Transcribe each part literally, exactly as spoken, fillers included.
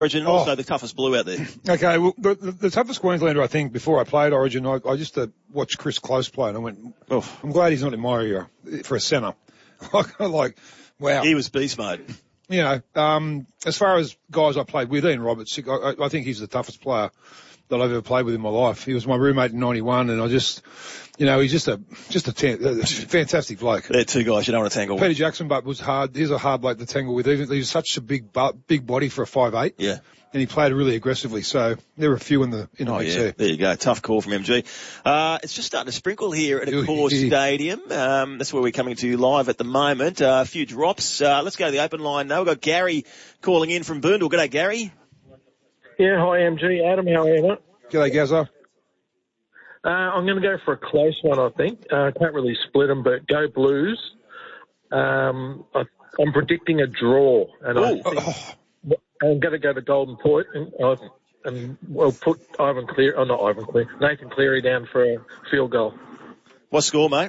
Origin, Oh. also the toughest blue out there. Okay, well, the, the, the toughest Queenslander, I think, before I played Origin, I, I just uh, watched Chris Close play, and I went, Oh. I'm glad he's not in my area for a centre. like, wow. He was beast mode. You know, um, as far as guys I played with, Ian Roberts, I, I think he's the toughest player that I've ever played with in my life. He was my roommate in ninety-one, and I just, you know, he's just a just a, ten, a fantastic bloke. They're two guys you don't want to tangle with. Peter Jackson, but was hard. He's a hard bloke to tangle with. Even he's such a big, big body for a five eight. Yeah. And he played really aggressively, so there were a few in the in the Oh, mix yeah. there. There you go. Tough call from M G. Uh, it's just starting to sprinkle here at Accor Stadium. Um, that's where we're coming to you live at the moment. Uh, a few drops. Uh, let's go to the open line now. We've got Gary calling in from Boondall. G'day, Gary. Yeah, hi, M G. Adam, how are you, mate? G'day, Gazza. Uh, I'm going to go for a close one, I think. I uh, can't really split them, but go Blues. Um, I, I'm predicting a draw, and I think Oh, I'm going to go to Golden Point, and, uh, and we'll put Ivan Cleary, oh, not Ivan Cleary, Nathan Cleary down for a field goal. What score, mate?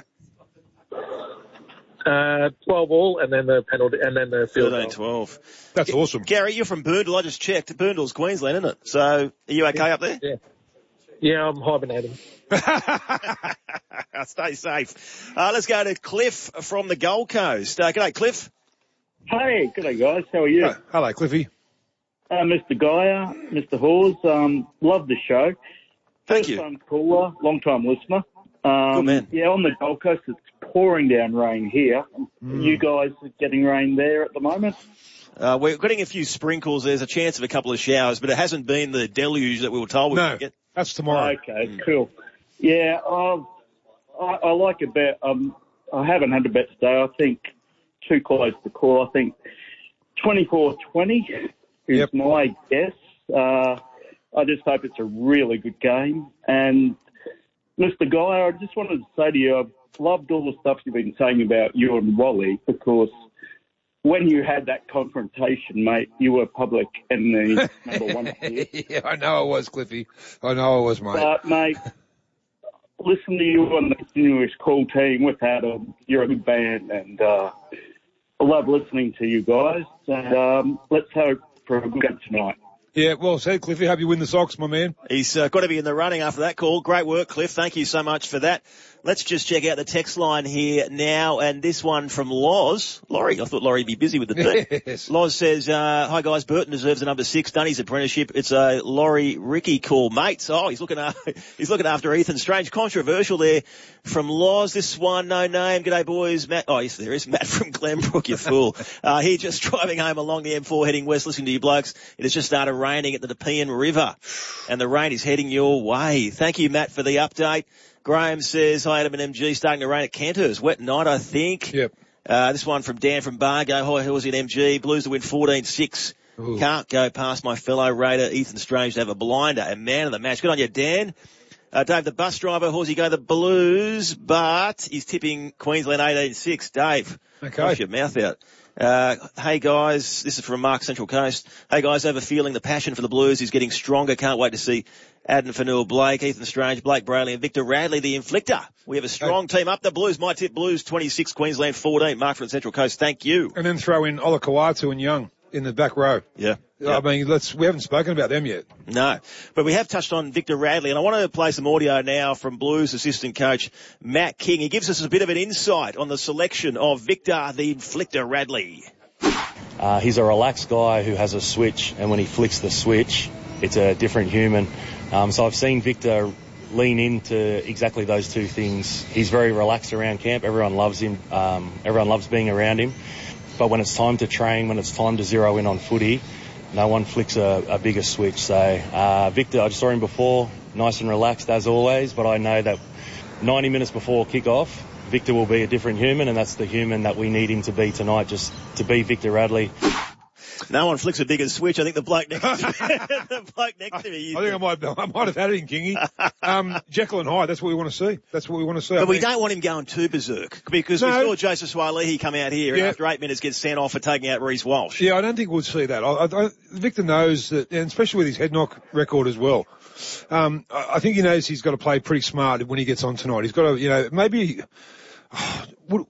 Uh, twelve all, and then the penalty, and then the field thirteen goal. twelve. that's G- awesome. Gary, you're from Boondall. I just checked. Boondall's Queensland, isn't it? So are you okay Yeah. up there? Yeah. Yeah, I'm hibernating. Stay safe. Uh, let's go to Cliff from the Gold Coast. Uh, g'day, Cliff. Hey, good day, guys. How are you? Oh, hello, Cliffy. Uh, Mister Geyer, Mister Hawes, um, love the show. Thank First you. time caller, long time listener. Um, Good man. Yeah, on the Gold Coast, it's pouring down rain here. Mm. You guys are getting rain there at the moment? Uh, we're getting a few sprinkles. There's a chance of a couple of showers, but it hasn't been the deluge that we were told we No, would get. that's tomorrow. Okay, cool. Yeah, I've, I, I like a bet. Um, I haven't had a bet today. I think too close to call. I think twenty-four twenty is Yep. my guess. Uh, I just hope it's a really good game. And Mister Geyer, I just wanted to say to you, I've loved all the stuff you've been saying about you and Wally, because when you had that confrontation, mate, you were public enemy number one here. Yeah, I know I was, Cliffy. I know I was, mate. But, mate, listen to you on the continuous call team with Adam. You're a good band, and uh, I love listening to you guys. And um, let's hope for a good game tonight. Yeah, well said, Cliffy. Hope you win the Sox, my man. He's uh, got to be in the running after that call. Great work, Cliff. Thank you so much for that. Let's just check out the text line here now, and this one from Loz. Laurie, I thought Laurie'd be busy with the thing. Yes. Loz says, uh, hi guys, Burton deserves a number six, done his apprenticeship. It's a Laurie Ricky call. Mates, oh, he's looking after, he's looking after Ethan. Strange, controversial there from Loz. This one, no name. G'day boys. Matt, oh yes, there is Matt from Glenbrook, you fool. Uh, he just driving home along the M four heading west, listening to you blokes. It has just started raining at the Nepean River, and the rain is heading your way. Thank you, Matt, for the update. Graham says, hi, Adam and M G, starting to rain at Canter's. Wet night, I think. Yep. Uh, this one from Dan from Bargo. Hi, Hills in M G. Blues to win fourteen six. Ooh. Can't go past my fellow Raider, Ethan Strange, to have a blinder and man of the match. Good on you, Dan. Uh, Dave, the bus driver, Horsey, go the Blues, but he's tipping Queensland eighteen six. Dave, Okay. wash your mouth out. Uh, hey guys, this is from Mark Central Coast. Hey guys, I have a feeling the passion for the Blues is getting stronger. Can't wait to see Adam Fanua, Blake, Ethan Strange, Blake Brayley and Victor Radley, the inflictor. We have a strong team up the Blues. My tip, Blues twenty-six, Queensland fourteen. Mark from Central Coast, thank you. And then throw in Ola Kawatu and Young in the back row. Yeah. I mean, let's, we haven't spoken about them yet. No, but we have touched on Victor Radley, and I want to play some audio now from Blues assistant coach Matt King. He gives us a bit of an insight on the selection of Victor the Inflictor Radley. Uh, he's a relaxed guy who has a switch, and when he flicks the switch, it's a different human. Um, so I've seen Victor lean into exactly those two things. He's very relaxed around camp. Everyone loves him. Um, everyone loves being around him. But when it's time to train, when it's time to zero in on footy, no one flicks a, a bigger switch. So uh, Victor, I just saw him before, nice and relaxed as always, but I know that ninety minutes before kick-off, Victor will be a different human, and that's the human that we need him to be tonight, just to be Victor Radley. No one flicks a bigger switch. I think the bloke next to me, the bloke next to me. I think I might, I might have had it in Kingy. Um, Jekyll and Hyde, that's what we want to see. That's what we want to see. But I we mean, don't want him going too berserk, because No. we saw Joseph Swiley come out here Yeah. and after eight minutes get sent off for taking out Reece Walsh. Yeah, I don't think we'll see that. I, I, I, Victor knows that, and especially with his head knock record as well. Um, I, I think he knows he's got to play pretty smart when he gets on tonight. He's got to, you know, maybe, would,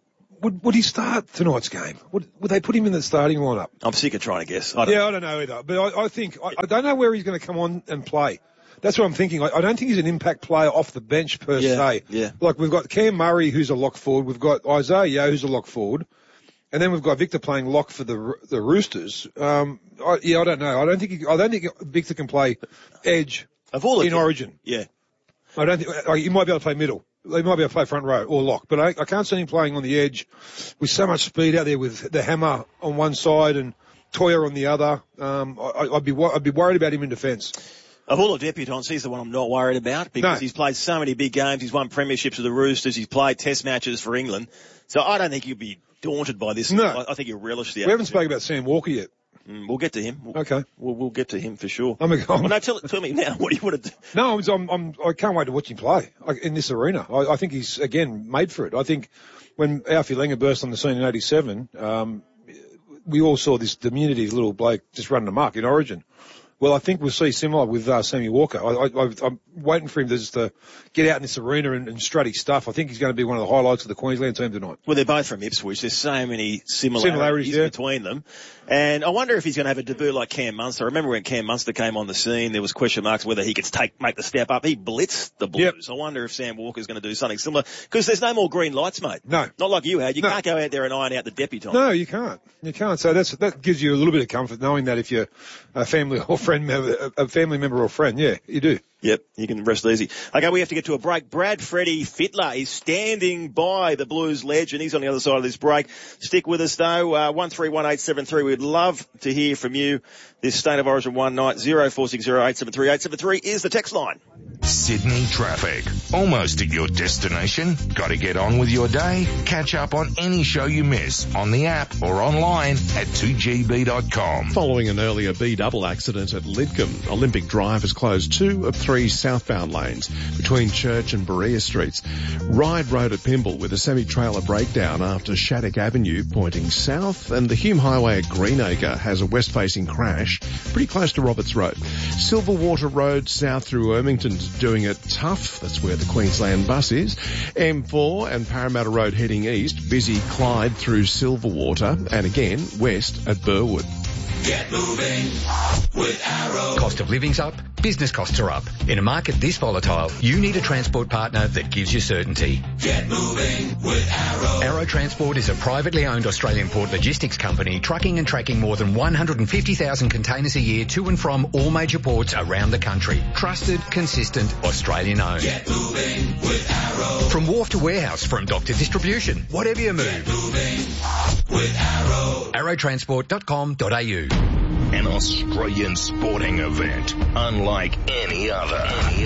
would, would he start tonight's game? Would, would they put him in the starting lineup? I'm sick of trying to guess. I don't yeah, I don't know either. But I, I think, I, I don't know where he's going to come on and play. That's what I'm thinking. I, I don't think he's an impact player off the bench per yeah, se. Yeah. Like we've got Cam Murray, who's a lock forward. We've got Isaiah Yeo, who's a lock forward. And then we've got Victor playing lock for the the Roosters. Um, I, yeah, I don't know. I don't think he, I don't think Victor can play edge of all in the, Origin. Yeah. I don't think, like, he might be able to play middle. He might be able to play front row or lock, but I, I can't see him playing on the edge with so much speed out there with the hammer on one side and Toya on the other. Um, I, I'd be, I'd be worried about him in defence. Of all the debutants, he's the one I'm not worried about because no. he's played so many big games. He's won premierships with the Roosters. He's played test matches for England. So I don't think you'll be daunted by this. No. I, I think you'll relish the We haven't spoken about Sam Walker yet. Mm, we'll get to him. We'll, okay. We'll, we'll get to him for sure. I'm, I'm, well, no, tell, tell me now. What do you want to do? No, I'm, I'm, I can't wait to watch him play in this arena. I, I think he's, again, made for it. I think when Alfie Langer burst on the scene in eighty-seven, um, we all saw this diminutive little bloke just running amok in Origin. Well, I think we'll see similar with uh, Sammy Walker. I, I, I'm waiting for him to just uh, get out in this arena and, and strut his stuff. I think he's going to be one of the highlights of the Queensland team tonight. Well, they're both from Ipswich. There's so many similarities, similarities yeah. between them. And I wonder if he's going to have a debut like Cam Munster. I remember when Cam Munster came on the scene, there was question marks whether he could take make the step up. He blitzed the Blues. Yep. I wonder if Sam Walker's going to do something similar because there's no more green lights, mate. No. Not like you had. You no. can't go out there and iron out the debutant. No, you can't. You can't. So that's, that gives you a little bit of comfort knowing that if you're a family or friend member, a family member or friend, yeah, you do. Yep, you can rest easy. Okay, we have to get to a break. Brad Freddie Fittler is standing by the Blues legend. He's on the other side of this break. Stick with us though. Uh, one three one eight seven three. We'd love to hear from you. This State of Origin one night. zero four six zero eight seven three eight seven three is the text line. Sydney traffic. Almost at your destination? Got to get on with your day? Catch up on any show you miss on the app or online at two G B dot com. Following an earlier B-double accident at Lidcombe, Olympic Drive has closed two of three southbound lanes between Church and Berea Streets. Ryde Road at Pymble with a semi-trailer breakdown after Shattuck Avenue pointing south, and the Hume Highway at Greenacre has a west-facing crash pretty close to Roberts Road. Silverwater Road south through Ermington's doing it tough. That's where the Queensland bus is. M four and Parramatta Road heading east, busy Clyde through Silverwater, and again west at Burwood. Get moving with Arrow. Cost of living's up, business costs are up. In a market this volatile, you need a transport partner that gives you certainty. Get moving with Arrow. Arrow Transport is a privately owned Australian port logistics company trucking and tracking more than one hundred fifty thousand containers a year to and from all major ports around the country. Trusted, consistent, Australian owned. Get moving with Arrow. From wharf to warehouse, from dock to distribution, whatever you move. Get moving with Arrow. arrow transport dot com dot a u. An Australian sporting event unlike any other. Any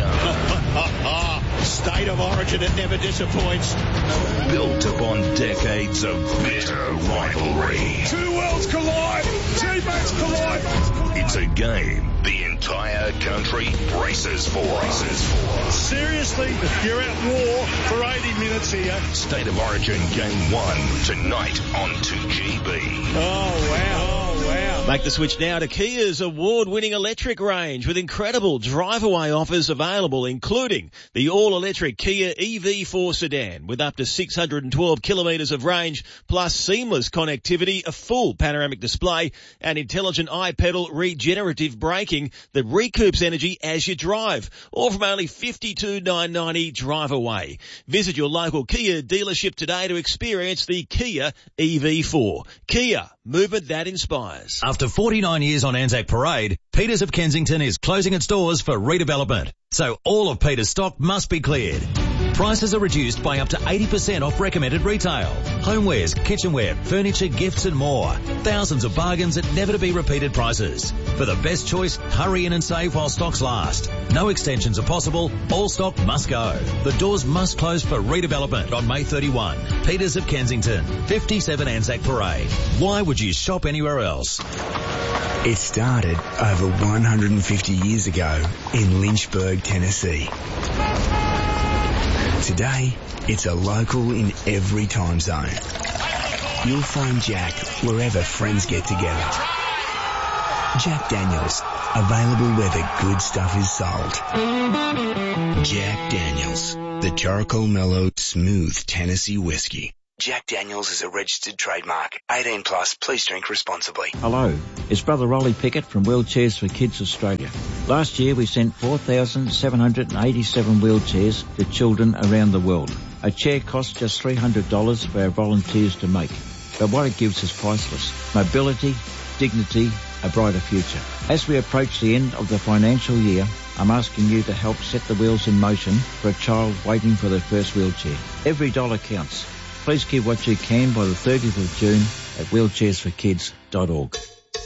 other. State of Origin, it never disappoints. Built upon decades of bitter rivalry. Two worlds collide. Teammates collide. It's a game the entire country braces for. Braces for. Seriously, you're at war for eighty minutes here. State of Origin Game one tonight on two G B. Oh, wow. Oh, wow. Make the switch now to Kia's award-winning electric range with incredible drive-away offers available, including the all-electric Kia E V four sedan with up to six hundred twelve kilometres of range, plus seamless connectivity, a full panoramic display, and intelligent iPedal regenerative braking that recoups energy as you drive, all from only fifty-two thousand nine hundred ninety dollars drive away. Visit your local Kia dealership today to experience the Kia E V four. Kia, movement that inspires. After forty-nine years on Anzac Parade, Peters of Kensington is closing its doors for redevelopment. So all of Peters stock must be cleared. Prices are reduced by up to eighty percent off recommended retail. Homewares, kitchenware, furniture, gifts and more. Thousands of bargains at never to be repeated prices. For the best choice, hurry in and save while stocks last. No extensions are possible. All stock must go. The doors must close for redevelopment on May thirty-first. Peters of Kensington, fifty-seven Anzac Parade. Why would you shop anywhere else? It started over one hundred fifty years ago in Lynchburg, Tennessee. Today, it's a local in every time zone. You'll find Jack wherever friends get together. Jack Daniels, available where the good stuff is sold. Jack Daniels, the charcoal mellow, smooth Tennessee whiskey. Jack Daniels is a registered trademark. eighteen plus, please drink responsibly. Hello, it's Brother Rolly Pickett from Wheelchairs for Kids Australia. Last year we sent four thousand seven hundred eighty-seven wheelchairs to children around the world. A chair costs just three hundred dollars for our volunteers to make, but what it gives is priceless. Mobility, dignity, a brighter future. As we approach the end of the financial year, I'm asking you to help set the wheels in motion for a child waiting for their first wheelchair. Every dollar counts. Please give what you can by the thirtieth of June at wheelchairs for kids dot org.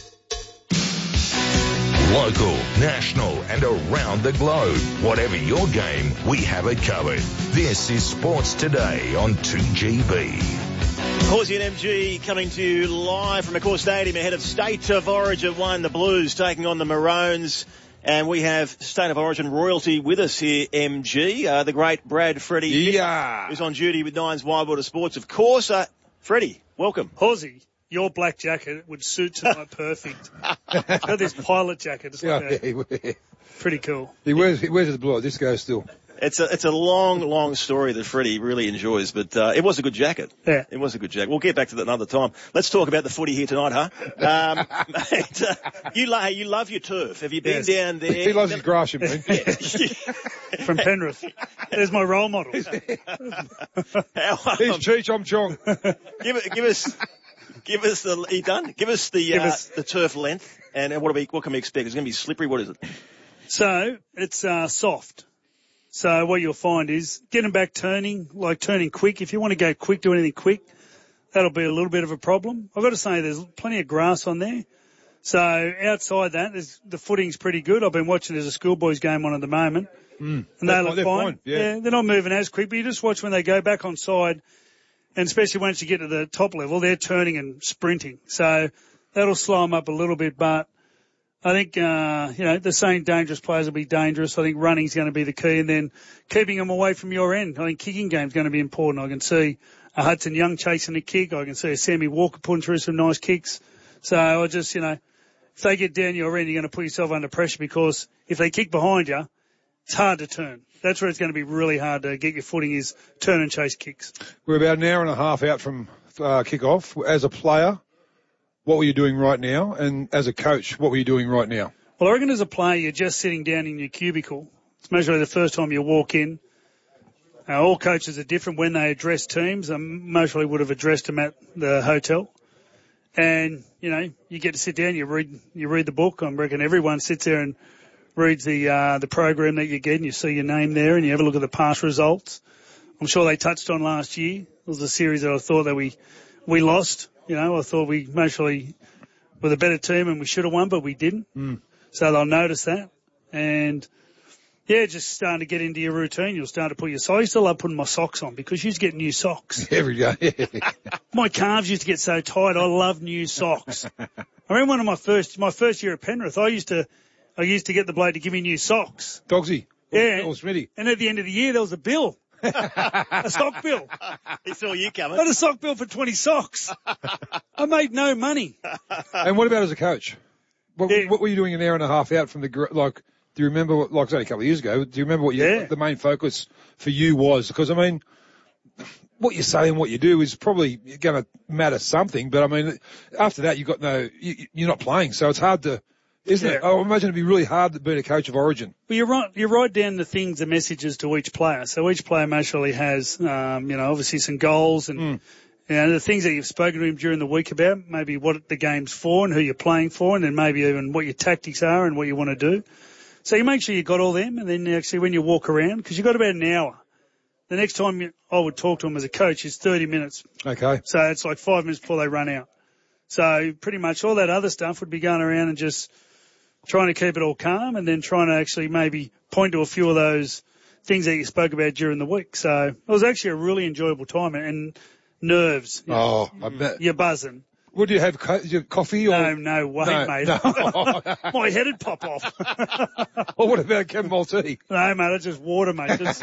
Local, national and around the globe. Whatever your game, we have it covered. This is Sports Today on two G B. Horsey and M G coming to you live from McCaw Stadium ahead of State of Origin one. The Blues taking on the Maroons. And we have State of Origin royalty with us here, M G. Uh, the great Brad Freddie. Yeah. Who's on duty with Nine's Wild Water Sports, of course. Uh, Freddie, welcome. Horsey, your black jacket would suit tonight perfect. Got this pilot jacket. It's like Yeah, he wears. pretty cool. He wears, he wears it blue at disco still. It's a, it's a long, long story that Freddie really enjoys, but, uh, it was a good jacket. Yeah. It was a good jacket. We'll get back to that another time. Let's talk about the footy here tonight, huh? Um, mate, uh, you, lo- you love your turf. Have you been Yes. down there? He loves his grass, you mean. From Penrith. There's my role model. How, um, He's Cheech, I'm Chong. give, it- give us, give us the, are you done? Give us the, Give uh, us- the turf length and what, are we, what can we expect? It's going to be slippery. What is it? So it's uh, soft. So what you'll find is getting back turning, like turning quick. If you want to go quick, do anything quick, that'll be a little bit of a problem. I've got to say there's plenty of grass on there. So outside that, there's, the footing's pretty good. I've been watching, there's a schoolboys game on at the moment. Mm. And they They're- look they're fine. fine, yeah. They're not moving as quick, but you just watch when they go back on side, and especially once you get to the top level, they're turning and sprinting. So that'll slow them up a little bit, but I think, uh, you know, the same dangerous players will be dangerous. I think running's going to be the key, and then keeping them away from your end. I think kicking game's going to be important. I can see a Hudson Young chasing a kick. I can see a Sammy Walker putting through some nice kicks. So I just, you know, if they get down your end, you're going to put yourself under pressure, because if they kick behind you, it's hard to turn. That's where it's going to be really hard to get your footing, is turn and chase kicks. We're about an hour and a half out from uh, kick-off. As a player, what were you doing right now? And as a coach, what were you doing right now? Well, I reckon as a player, you're just sitting down in your cubicle. It's usually the first time you walk in. Uh, all coaches are different when they address teams. I mostly would have addressed them at the hotel. And, you know, you get to sit down, you read, you read the book. I reckon everyone sits there and reads the, uh, the program that you get, and you see your name there, and you have a look at the past results. I'm sure they touched on last year. It was a series that I thought that we, we lost. You know, I thought we mostly were the better team and we should have won, but we didn't. Mm. So they'll notice that. And, yeah, just starting to get into your routine. You'll start to put your socks. I used to love putting my socks on because you used to get new socks. Every day. My calves used to get so tight. I love new socks. I remember one of my first, my first year at Penrith, I used to, I used to get the bloke to give me new socks. Dogsy. Yeah. Or Smitty. And at the end of the year, there was a bill. A sock bill. He saw you coming. Got a sock bill for twenty socks. I made no money. And what about as a coach? What, Yeah. what were you doing an hour and a half out from the, gr- like, do you remember what, like I said a couple of years ago, do you remember what you, Yeah. the main focus for you was? Because, I mean, what you say and what you do is probably going to matter something, but I mean, after that, you've got no, you, you're not playing, so it's hard to, isn't Yeah. it? I imagine it'd be really hard to be a coach of Origin. Well, you write, you write down the things, the messages to each player. So each player mostly has, um, you know, obviously some goals and, Mm. you know, the things that you've spoken to him during the week about, maybe what the game's for and who you're playing for, and then maybe even what your tactics are and what you want to do. So you make sure you got all them, and then actually when you walk around, because you've got about an hour. The next time you, I would talk to him as a coach is thirty minutes. Okay. So it's like five minutes before they run out. So pretty much all that other stuff would be going around and just trying to keep it all calm, and then trying to actually maybe point to a few of those things that you spoke about during the week. So it was actually a really enjoyable time, and nerves. Oh, I bet. You're buzzing. Would you have co- your coffee or? No, no way, No, mate. no. My head would pop off. Or what about chamomile tea? No, mate, it's just water, mate. Just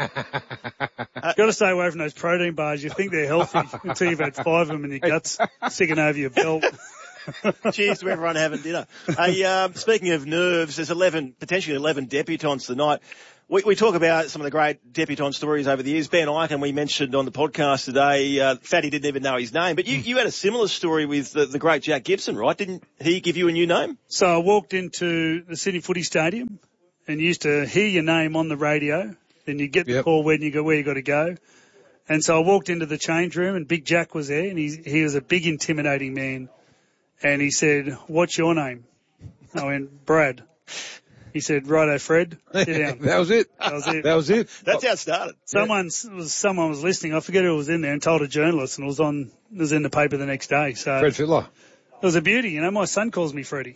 got to stay away from those protein bars. You think they're healthy until you've had five of them in your guts, sticking over your belt. Cheers to everyone having dinner. Hey, um, speaking of nerves, there's eleven, potentially eleven debutants tonight. We, we talk about some of the great debutant stories over the years. Ben Eichen, we mentioned on the podcast today, uh, Fatty didn't even know his name, but you, you had a similar story with the, the great Jack Gibson, right? Didn't he give you a new name? So I walked into the Sydney Footy Stadium and used to hear your name on the radio. Then you get the Yep. call when you go where you got to go. And so I walked into the change room and Big Jack was there, and he he was a big intimidating man. And he said, "What's your name?" I went, "Brad." He said, "Righto, Fred, sit down." That was it. That was it. That was it. That's how it started. Someone was someone was listening. I forget who was in there and told a journalist, and it was on it was in the paper the next day. So Fred Fittler. it was a beauty. You know, my son calls me Freddie.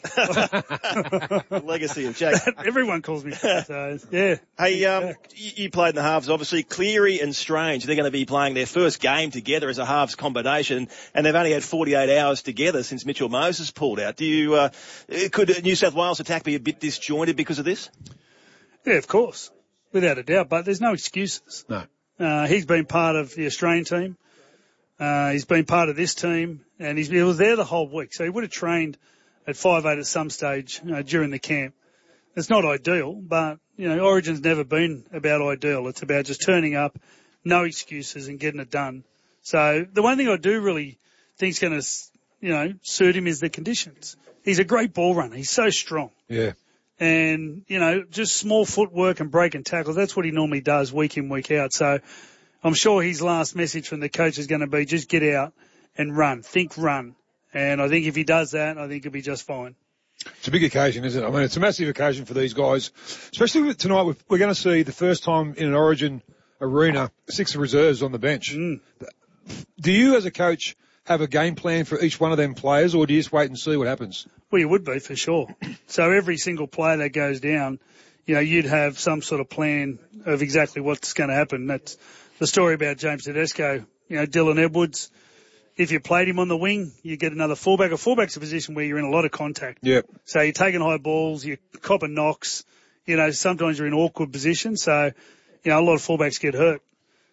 Legacy of Jack. Everyone calls me Fred. So yeah. Hey, um, you, you played in the halves, obviously. Cleary and Strange, they're going to be playing their first game together as a halves combination, and they've only had forty-eight hours together since Mitchell Moses pulled out. Do you, uh, could New South Wales attack be a bit disjointed because of this? Yeah, of course, without a doubt. But there's no excuses. No. Uh, he's been part of the Australian team. Uh, he's been part of this team, and he's, he was there the whole week. So he would have trained at five eight at some stage uh, during the camp. It's not ideal, but, you know, Origin's never been about ideal. It's about just turning up, no excuses, and getting it done. So the one thing I do really think's going to, you know, suit him is the conditions. He's a great ball runner. He's so strong. Yeah. And, you know, just small footwork and breaking tackles, that's what he normally does week in, week out. So I'm sure his last message from the coach is going to be just get out and run. Think run. And I think if he does that, I think he'll be just fine. It's a big occasion, isn't it? I mean, it's a massive occasion for these guys, especially with tonight. We're going to see the first time in an Origin arena six reserves on the bench. Mm. Do you, as a coach, have a game plan for each one of them players, or do you just wait and see what happens? Well, you would be for sure. So every single player that goes down, you know, you'd have some sort of plan of exactly what's going to happen. That's the story about James Tedesco. You know, Dylan Edwards. If you played him on the wing, you get another fullback. A fullback's a position where you're in a lot of contact. Yep. So you're taking high balls, you're copping knocks. You know, sometimes you're in awkward positions. So, you know, a lot of fullbacks get hurt.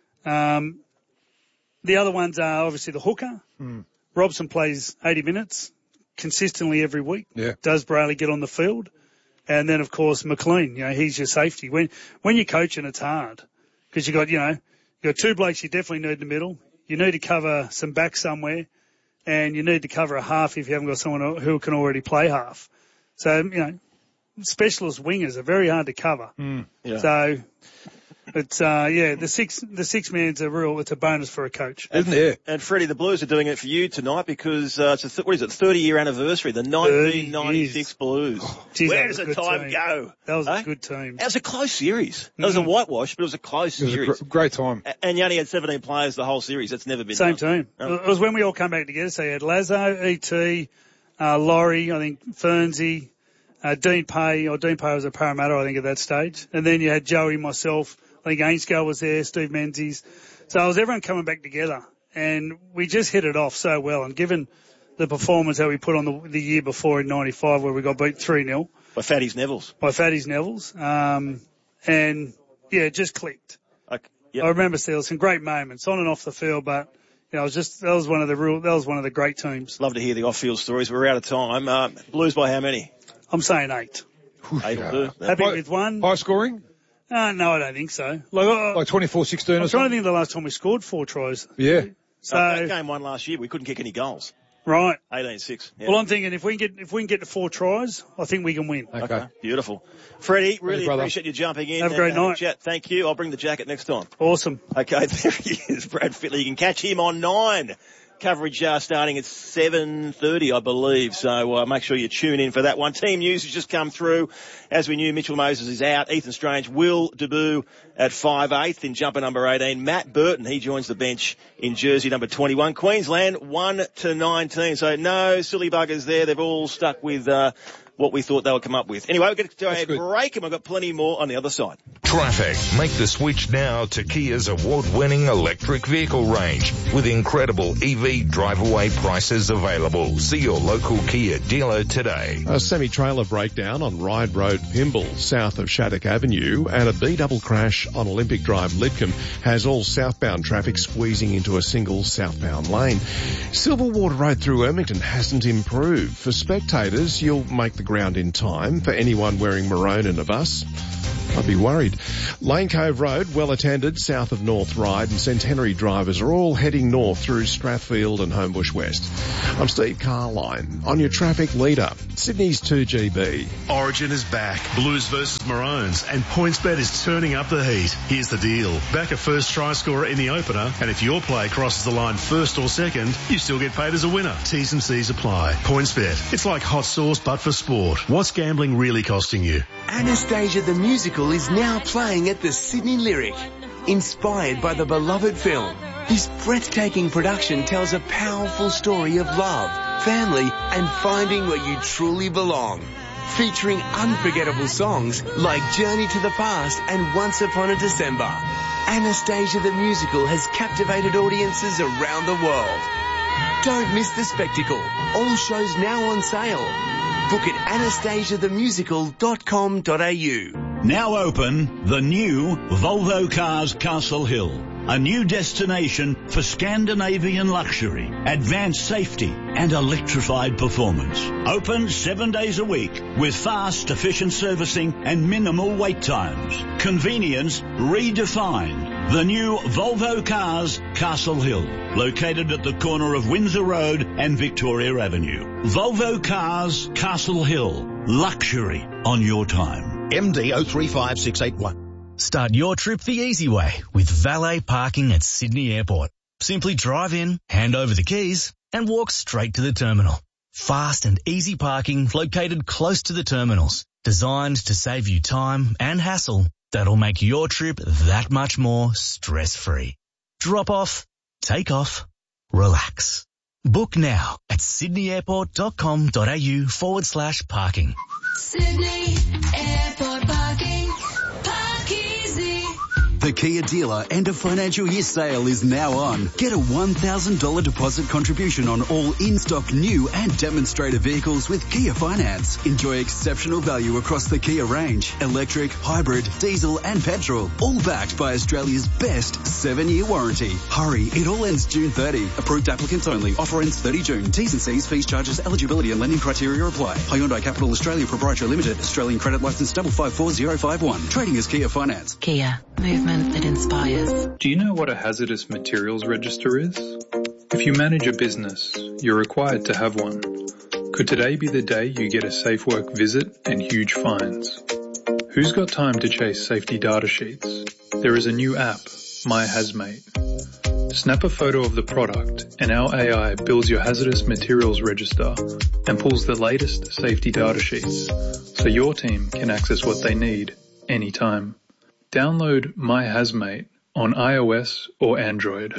Um, the other ones are obviously the hooker. Mm. Robson plays eighty minutes consistently every week. Yeah. Does Brayley get on the field? And then, of course, McLean, you know, he's your safety. When, when you're coaching, it's hard because you got, you know, you got two blokes you definitely need in the middle. You need to cover some back somewhere, and you need to cover a half if you haven't got someone who can already play half. So, you know, specialist wingers are very hard to cover. Mm. Yeah. So, it's, uh, yeah, the six, the six man's a real, it's a bonus for a coach. Isn't it? And Freddie, the Blues are doing it for you tonight because uh, it's a th- what is it, thirty year anniversary, the nineteen ninety-six Blues. Oh, geez, Where that does was the a good time team. go? That was eh? a good team. It was a close series. It was a whitewash, but it was a close It was a series. gr- great time. A- and you only had seventeen players the whole series. That's never been Same done. team. Oh. It was when we all come back together. So you had Lazo, E T, uh, Laurie, I think Fernsey, uh, Dean Pay, or Dean Pay was a Parramatta, I think, at that stage. And then you had Joey, myself, I think Ainscow was there, Steve Menzies. So it was everyone coming back together. And we just hit it off so well. And given the performance that we put on the, the year before in ninety-five where we got beat three nil. By Fatty's Neville's. By Fatty's Neville's. Um, and, yeah, it just clicked. Okay. Yep. I remember there was some great moments on and off the field, but you know, it was just that was one of the real that was one of the great teams. Love to hear the off-field stories. We're out of time. Uh, Blues by how many? I'm saying eight. Eight will do. Happy High- with one? High scoring? Uh, no, I don't think so. Like, uh, Like twenty-four sixteen I'm or trying to something? think of the last time we scored four tries. Yeah. So Uh, that game won last year. We couldn't kick any goals. right. eighteen six. Yeah. Well, I'm thinking if we can get if we can get to four tries, I think we can win. Okay. Okay. Beautiful. Freddie, really brother. appreciate you jumping in. Have a great and, uh, night. Chat. Thank you. I'll bring the jacket next time. Awesome. Okay, there he is, Brad Fittler. You can catch him on nine. Coverage uh, starting at seven thirty, I believe. So uh, make sure you tune in for that one. Team news has just come through. As we knew, Mitchell Moses is out. Ethan Strange will debut at five eighth in jumper number eighteen. Matt Burton, he joins the bench in jersey number twenty-one. Queensland one to nineteen. So no silly buggers there. They've all stuck with uh, what we thought they would come up with. Anyway, we're going to do a good. break, and we've got plenty more on the other side. Traffic. Make the switch now to Kia's award-winning electric vehicle range with incredible E V drive-away prices available. See your local Kia dealer today. A semi-trailer breakdown on Ryde Road, Pymble, south of Shattuck Avenue, and a B-double crash on Olympic Drive, Lidcombe, has all southbound traffic squeezing into a single southbound lane. Silverwater Road through Ermington hasn't improved. For spectators, you'll make the ground in time. For anyone wearing maroon in a bus, I'd be worried. Lane Cove Road, well attended, south of North Ryde, and Centenary drivers are all heading north through Strathfield and Homebush West. I'm Steve Carline, on your traffic leader, Sydney's two G B. Origin is back. Blues versus Maroons, and PointsBet is turning up the heat. Here's the deal. Back a first try scorer in the opener, and if your play crosses the line first or second, you still get paid as a winner. T's and C's apply. PointsBet. It's like hot sauce, but for sport. What's gambling really costing you? Anastasia the Musical is now playing at the Sydney Lyric. Inspired by the beloved film, this breathtaking production tells a powerful story of love, family, and finding where you truly belong. Featuring unforgettable songs like Journey to the Past and Once Upon a December. Anastasia the Musical has captivated audiences around the world. Don't miss the spectacle. All shows now on sale. Book at anastasia the musical dot com dot a u. Now open the new Volvo Cars Castle Hill. A new destination for Scandinavian luxury, advanced safety and electrified performance. Open seven days a week with fast, efficient servicing and minimal wait times. Convenience redefined. The new Volvo Cars Castle Hill, located at the corner of Windsor Road and Victoria Avenue. Volvo Cars Castle Hill. Luxury on your time. M D zero three five six eight one. Start your trip the easy way with valet parking at Sydney Airport. Simply drive in, hand over the keys, and walk straight to the terminal. Fast and easy parking located close to the terminals, designed to save you time and hassle that'll make your trip that much more stress-free. Drop off, take off, relax. Book now at sydneyairport.com.au forward slash parking. Sydney Airport Parking. Park easy. The Kia dealer end of financial year sale is now on. Get a one thousand dollars deposit contribution on all in-stock new and demonstrator vehicles with Kia Finance. Enjoy exceptional value across the Kia range. Electric, hybrid, diesel and petrol. All backed by Australia's best seven-year warranty. Hurry, it all ends June thirtieth. Approved applicants only. Offer ends thirtieth of June. T's and C's, fees, charges, eligibility and lending criteria apply. Hyundai Capital Australia Proprietary Limited. Australian credit licence double five four zero five one. Trading as Kia Finance. Kia. Movement that inspires. Do you know what a hazardous materials register is? If you manage a business, you're required to have one. Could today be the day you get a safe work visit and huge fines? Who's got time to chase safety data sheets? There is a new app, My Hazmate. Snap a photo of the product and our A I builds your hazardous materials register and pulls the latest safety data sheets so your team can access what they need anytime. Download My Hazmate on iOS or Android.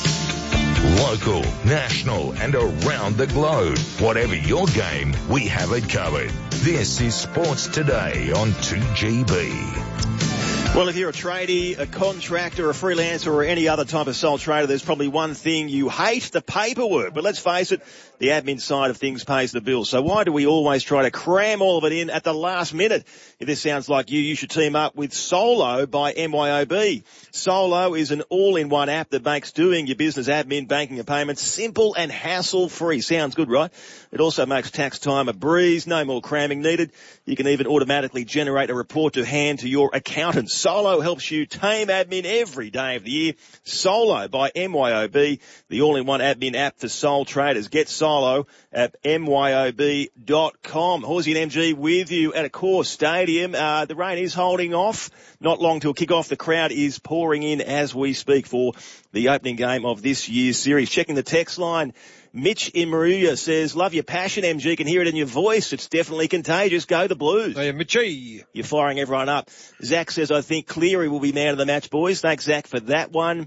Local, national and around the globe. Whatever your game, we have it covered. This is Sports Today on two G B. Well, if you're a tradie, a contractor, a freelancer or any other type of sole trader, there's probably one thing you hate, the paperwork. But let's face it, the admin side of things pays the bills. So why do we always try to cram all of it in at the last minute? If this sounds like you, you should team up with Solo by M Y O B. Solo is an all-in-one app that makes doing your business admin, banking and payments simple and hassle-free. Sounds good, right? It also makes tax time a breeze, no more cramming needed. You can even automatically generate a report to hand to your accountant. Solo helps you tame admin every day of the year. Solo by M Y O B, the all-in-one admin app for sole traders. Get Solo at M Y O B dot com. Horsey and M G with you at Accor Stadium. Uh, the rain is holding off. Not long till kick-off. The crowd is pouring in as we speak for the opening game of this year's series. Checking the text line. Mitch in Maruya says, love your passion, M G. Can hear it in your voice. It's definitely contagious. Go the Blues. Hey, Mitchy. You're firing everyone up. Zach says, I think Cleary will be man of the match, boys. Thanks, Zach, for that one.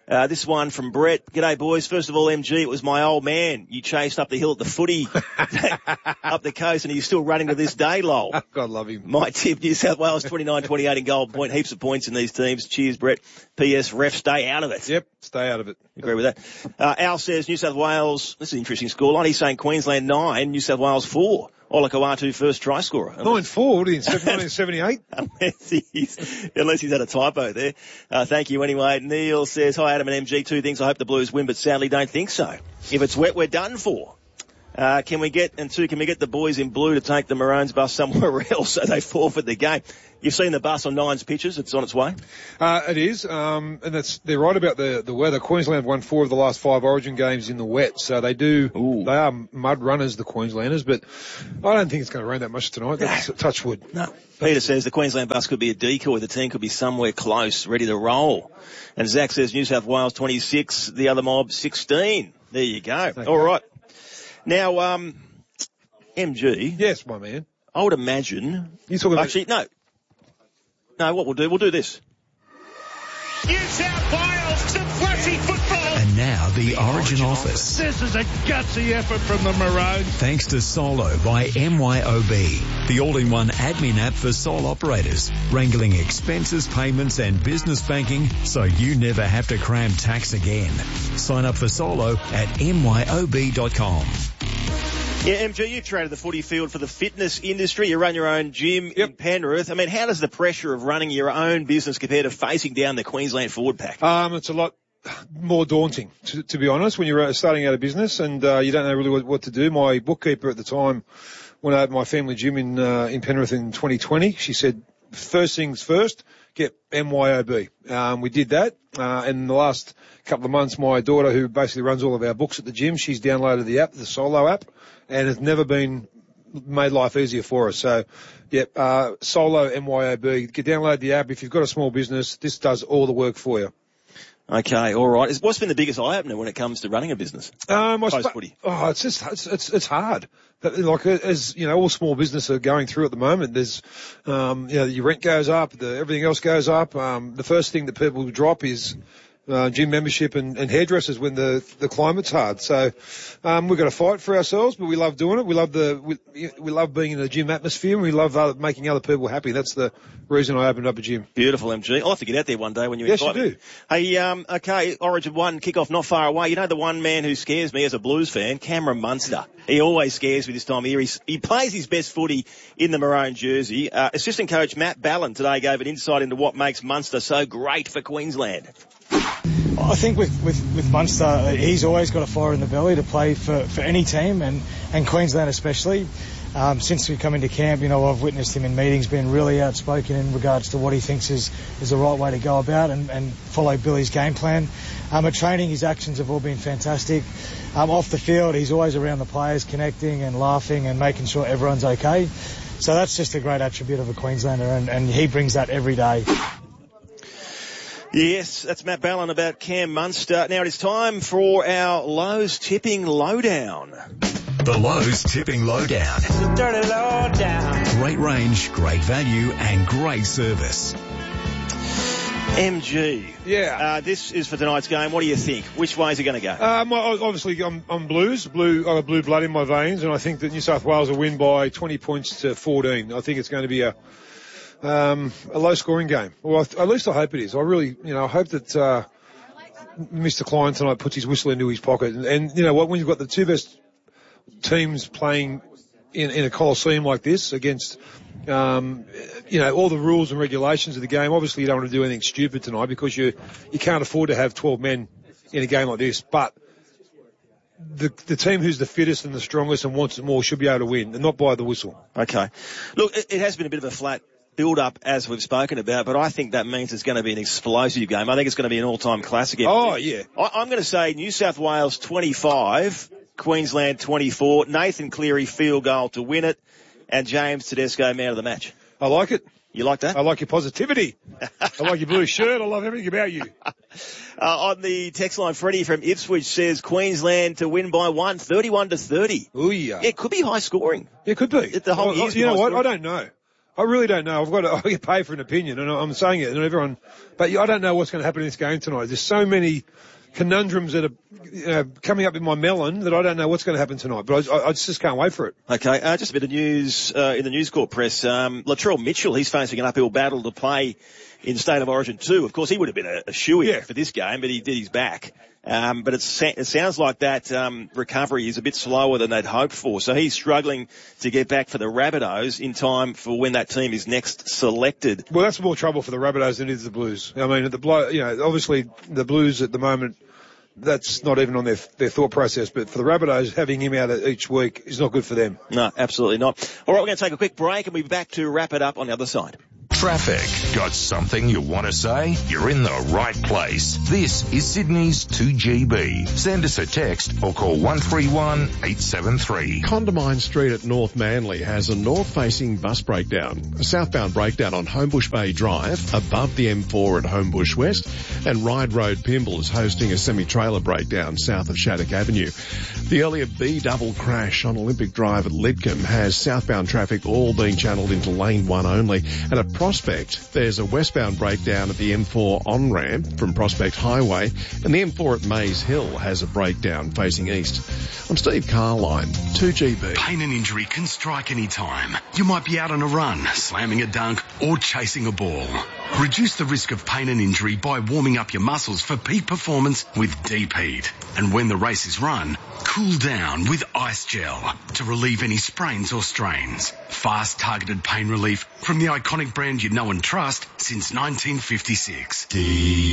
Uh, this one from Brett. G'day, boys. First of all, M G, it was my old man. You chased up the hill at the footy, up the coast, and he's still running to this day, lol. God love him. My tip, New South Wales twenty-nine twenty-eight in goal point. Heaps of points in these teams. Cheers, Brett. P S. Ref, stay out of it. Yep, stay out of it. Agree with that. Uh, Al says New South Wales, this is an interesting scoreline. He's saying Queensland nine, New South Wales four. Olakau'atu first try scorer. nine four, what are you, nineteen seventy-eight? unless, he's, unless he's had a typo there. Uh, thank you anyway. Neil says, hi Adam and M G, two things. I hope the Blues win, but sadly don't think so. If it's wet, we're done for. Uh, can we get, and two, can we get the boys in blue to take the Maroons bus somewhere else so they forfeit the game? You've seen the bus on Nine's pitches. It's on its way. Uh, it is. Um, and that's, they're right about the, the weather. Queensland won four of the last five Origin games in the wet. So they do, Ooh. They are mud runners, the Queenslanders, but I don't think it's going to rain that much tonight. That's touch wood. No. Peter says the Queensland bus could be a decoy. The team could be somewhere close, ready to roll. And Zach says New South Wales twenty-six, the other mob sixteen. There you go. Thank All you. right. Now, um, M G. Yes, my man. I would imagine. You talking about? Actually, no. No, what we'll do, we'll do this. New South Wales, some flashy football. And now the Origin office. This is a gutsy effort from the Maroons. Thanks to Solo by M Y O B, the all-in-one admin app for sole operators, wrangling expenses, payments and business banking so you never have to cram tax again. Sign up for Solo at M Y O B dot com. Yeah, M G, you've traded the footy field for the fitness industry. You run your own gym yep. in Penrith. I mean, how does the pressure of running your own business compare to facing down the Queensland forward pack? Um, it's a lot more daunting, to, to be honest, when you're starting out a business and uh, you don't know really what, what to do. My bookkeeper at the time, when I had my family gym in uh, in Penrith in twenty twenty, she said, first things first, get M Y O B. Um, we did that. Uh, and in the last couple of months, my daughter, who basically runs all of our books at the gym, she's downloaded the app, the Solo app, and it's never been made life easier for us. So, yeah, uh, Solo, M Y O B, get download the app. If you've got a small business, this does all the work for you. Okay, all right. What's been the biggest eye-opener when it comes to running a business? Um, I Post-footy. Oh, it's just, it's, it's, it's hard. Like, as, you know, all small businesses are going through at the moment, there's, um, you know, your rent goes up, the, everything else goes up. Um, the first thing that people drop is, Uh, gym membership and, and hairdressers when the, the climate's hard. So, um, we've got to fight for ourselves, but we love doing it. We love the, we, we love being in a gym atmosphere and we love uh, making other people happy. That's the reason I opened up a gym. Beautiful, M G. I'll have to get out there one day when you yes, invite you do. me. Hey, um, okay, Origin one kickoff not far away. You know the one man who scares me as a Blues fan, Cameron Munster. He always scares me this time of year. He's, he plays his best footy in the maroon jersey. Uh, assistant coach Matt Ballon today gave an insight into what makes Munster so great for Queensland. I think with, with, with Munster, he's always got a fire in the belly to play for, for any team and, and Queensland especially. Um, since we come into camp, you know, I've witnessed him in meetings being really outspoken in regards to what he thinks is, is the right way to go about and, and follow Billy's game plan. Um, at training, his actions have all been fantastic. Um, off the field, he's always around the players, connecting and laughing and making sure everyone's okay. So that's just a great attribute of a Queenslander and, and he brings that every day. Yes, that's Matt Ballon about Cam Munster. Now it is time for our Lowe's Tipping Lowdown. The Lowe's Tipping Lowdown. Dirty lowdown. Great range, great value, and great service. M G. Yeah. Uh, this is for tonight's game. What do you think? Which way is it going to go? Um, obviously, I'm, I'm Blues. Blue, I got blue blood in my veins, and I think that New South Wales will win by twenty points to fourteen. I think it's going to be a um, a low-scoring game. Well, at least I hope it is. I really, you know, I hope that uh, Mister Klein tonight puts his whistle into his pocket. And, and you know what? When you've got the two best teams playing in, in a coliseum like this against, um, you know, all the rules and regulations of the game. Obviously, you don't want to do anything stupid tonight because you you can't afford to have twelve men in a game like this. But the the team who's the fittest and the strongest and wants it more should be able to win, and not by the whistle. Okay. Look, it, it has been a bit of a flat build-up, as we've spoken about, but I think that means it's going to be an explosive game. I think it's going to be an all-time classic. Oh, yeah. I, I'm going to say New South Wales twenty-five, Queensland twenty-four, Nathan Cleary field goal to win it, and James Tedesco man of the match. I like it. You like that? I like your positivity. I like your blue shirt. I love everything about you. Uh, on the text line, Freddie from Ipswich says Queensland to win by one, thirty-one to thirty. Ooh, yeah. It could be high scoring. It could be. The whole I, year's you know what? scoring. I don't know. I really don't know. I've got to, I get paid for an opinion, and I'm saying it, and everyone, but I don't know what's going to happen in this game tonight. There's so many conundrums that are, you know, coming up in my melon that I don't know what's going to happen tonight, but I, I just can't wait for it. Okay, uh, just a bit of news uh, in the News Corp press. Um, Latrell Mitchell, he's facing an uphill battle to play in State of Origin two. Of course, he would have been a, a shoo-in yeah. for this game, but he did his back. Um, but it's, it sounds like that um, recovery is a bit slower than they'd hoped for. So he's struggling to get back for the Rabbitohs in time for when that team is next selected. Well, that's more trouble for the Rabbitohs than it is the Blues. I mean, the Blo- you know, obviously the Blues at the moment, that's not even on their their thought process. But for the Rabbitohs, having him out each week is not good for them. No, absolutely not. All right, we're going to take a quick break and we'll be back to wrap it up on the other side. Traffic. Got something you want to say? You're in the right place. This is Sydney's two G B. Send us a text or call one three one, eight seven three. Condamine Street at North Manly has a north-facing bus breakdown, a southbound breakdown on Homebush Bay Drive, above the M four at Homebush West, and Ryde Road Pymble is hosting a semi-trailer breakdown south of Shattuck Avenue. The earlier B-double crash on Olympic Drive at Lidcombe has southbound traffic all being channelled into lane one only, and at Prospect, there's a westbound breakdown at the M four on-ramp from Prospect Highway, and the M four at Mays Hill has a breakdown facing east. I'm Steve Carline, two G B. Pain and injury can strike any time. You might be out on a run, slamming a dunk, or chasing a ball. Reduce the risk of pain and injury by warming up your muscles for peak performance with Deep Heat. And when the race is run, cool down with Ice Gel to relieve any sprains or strains. Fast, targeted pain relief from the iconic brand you know and trust since nineteen fifty-six. Deep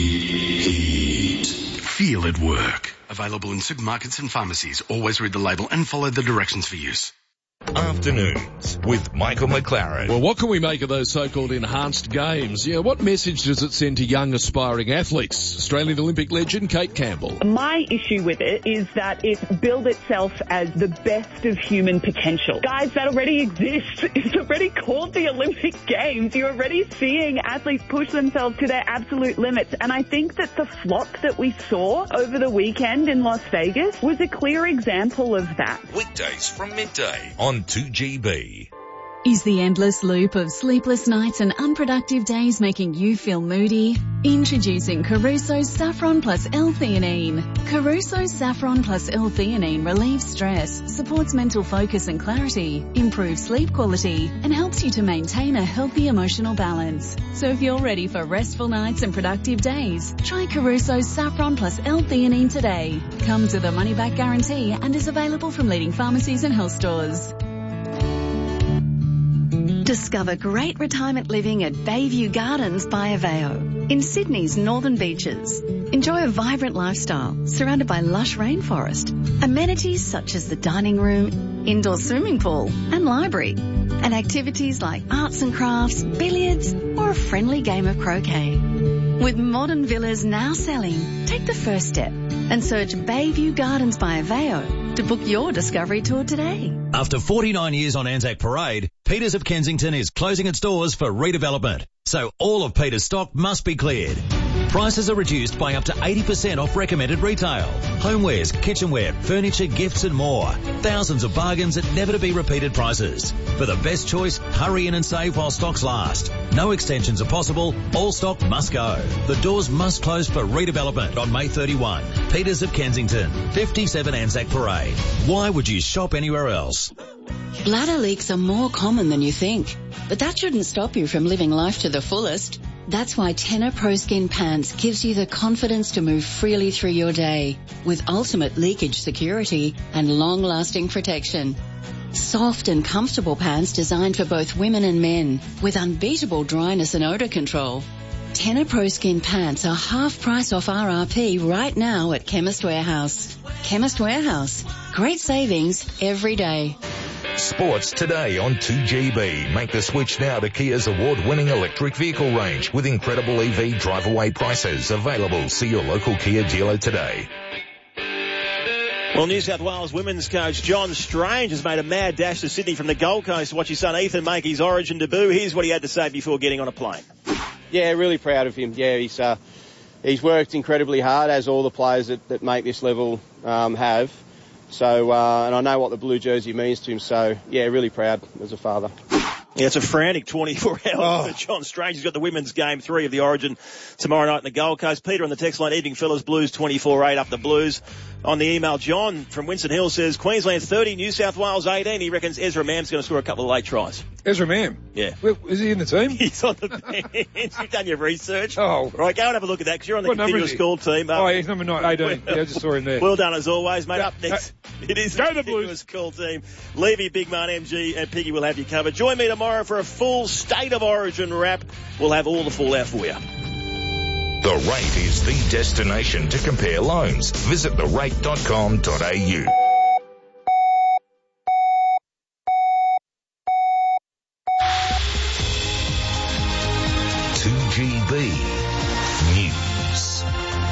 Heat. Feel it work. Available in supermarkets and pharmacies. Always read the label and follow the directions for use. Afternoons with Michael McLaren. Well, what can we make of those so-called enhanced games? Yeah, what message does it send to young aspiring athletes? Australian Olympic legend Kate Campbell. My issue with it is that it billed itself as the best of human potential. Guys, that already exists. It's already called the Olympic Games. You're already seeing athletes push themselves to their absolute limits. And I think that the flop that we saw over the weekend in Las Vegas was a clear example of that. Weekdays from midday on two G B. Is the endless loop of sleepless nights and unproductive days making you feel moody? Introducing Caruso's Saffron Plus L-theanine. Caruso's Saffron Plus L-theanine relieves stress, supports mental focus and clarity, improves sleep quality, and helps you to maintain a healthy emotional balance. So if you're ready for restful nights and productive days, try Caruso's Saffron Plus L-theanine today. Comes with a money-back guarantee and is available from leading pharmacies and health stores. Discover great retirement living at Bayview Gardens by Aveo in Sydney's northern beaches. Enjoy a vibrant lifestyle surrounded by lush rainforest, amenities such as the dining room, indoor swimming pool and library, and activities like arts and crafts, billiards or a friendly game of croquet. With modern villas now selling, take the first step and search Bayview Gardens by Aveo to book your discovery tour today. After forty-nine years on Anzac Parade, Peters of Kensington is closing its doors for redevelopment. So all of Peters stock must be cleared. Prices are reduced by up to eighty percent off recommended retail. Homewares, kitchenware, furniture, gifts and more. Thousands of bargains at never to be repeated prices. For the best choice, hurry in and save while stocks last. No extensions are possible. All stock must go. The doors must close for redevelopment on May thirty-first. Peters of Kensington, fifty-seven Anzac Parade. Why would you shop anywhere else? Bladder leaks are more common than you think, but that shouldn't stop you from living life to the fullest. That's why Tena Pro Skin Pants gives you the confidence to move freely through your day with ultimate leakage security and long-lasting protection. Soft and comfortable pants designed for both women and men with unbeatable dryness and odor control. Tena Pro Skin Pants are half price off R R P right now at Chemist Warehouse. Chemist Warehouse. Great savings every day. Sports today on two G B. Make the switch now to Kia's award-winning electric vehicle range with incredible E V drive-away prices available. See your local Kia dealer today. Well, New South Wales women's coach John Strange has made a mad dash to Sydney from the Gold Coast to watch his son Ethan make his Origin debut. Here's what he had to say before getting on a plane. Yeah, really proud of him. Yeah, he's uh, he's worked incredibly hard, as all the players that, that make this level um, have. So, uh, and I know what the blue jersey means to him, so yeah, really proud as a father. Yeah, it's a frantic twenty-four hours Oh. for John Strange. He's got the women's game three of the Origin tomorrow night in the Gold Coast. Peter on the text line, evening fellas, Blues twenty-four eight up the Blues. On the email, John from Winston Hill says, Queensland thirty, New South Wales eighteen. He reckons Ezra Mam's going to score a couple of late tries. Ezra Mam? Yeah. Well, is he in the team? He's on the bench. You've done your research. Oh. Right, go and have a look at that because you're on the What number continuous is he? call team. Oh, yeah, he's number nine, eighteen. Yeah, I just saw him there. Well done as always, mate. Up next, it is the continuous call team. Levy, Big Man, M G and Piggy will have you covered. Join me tomorrow for a full State of Origin wrap. We'll have all the fallout for you. The Rate is the destination to compare loans. Visit the rate dot com dot a u. two G B News.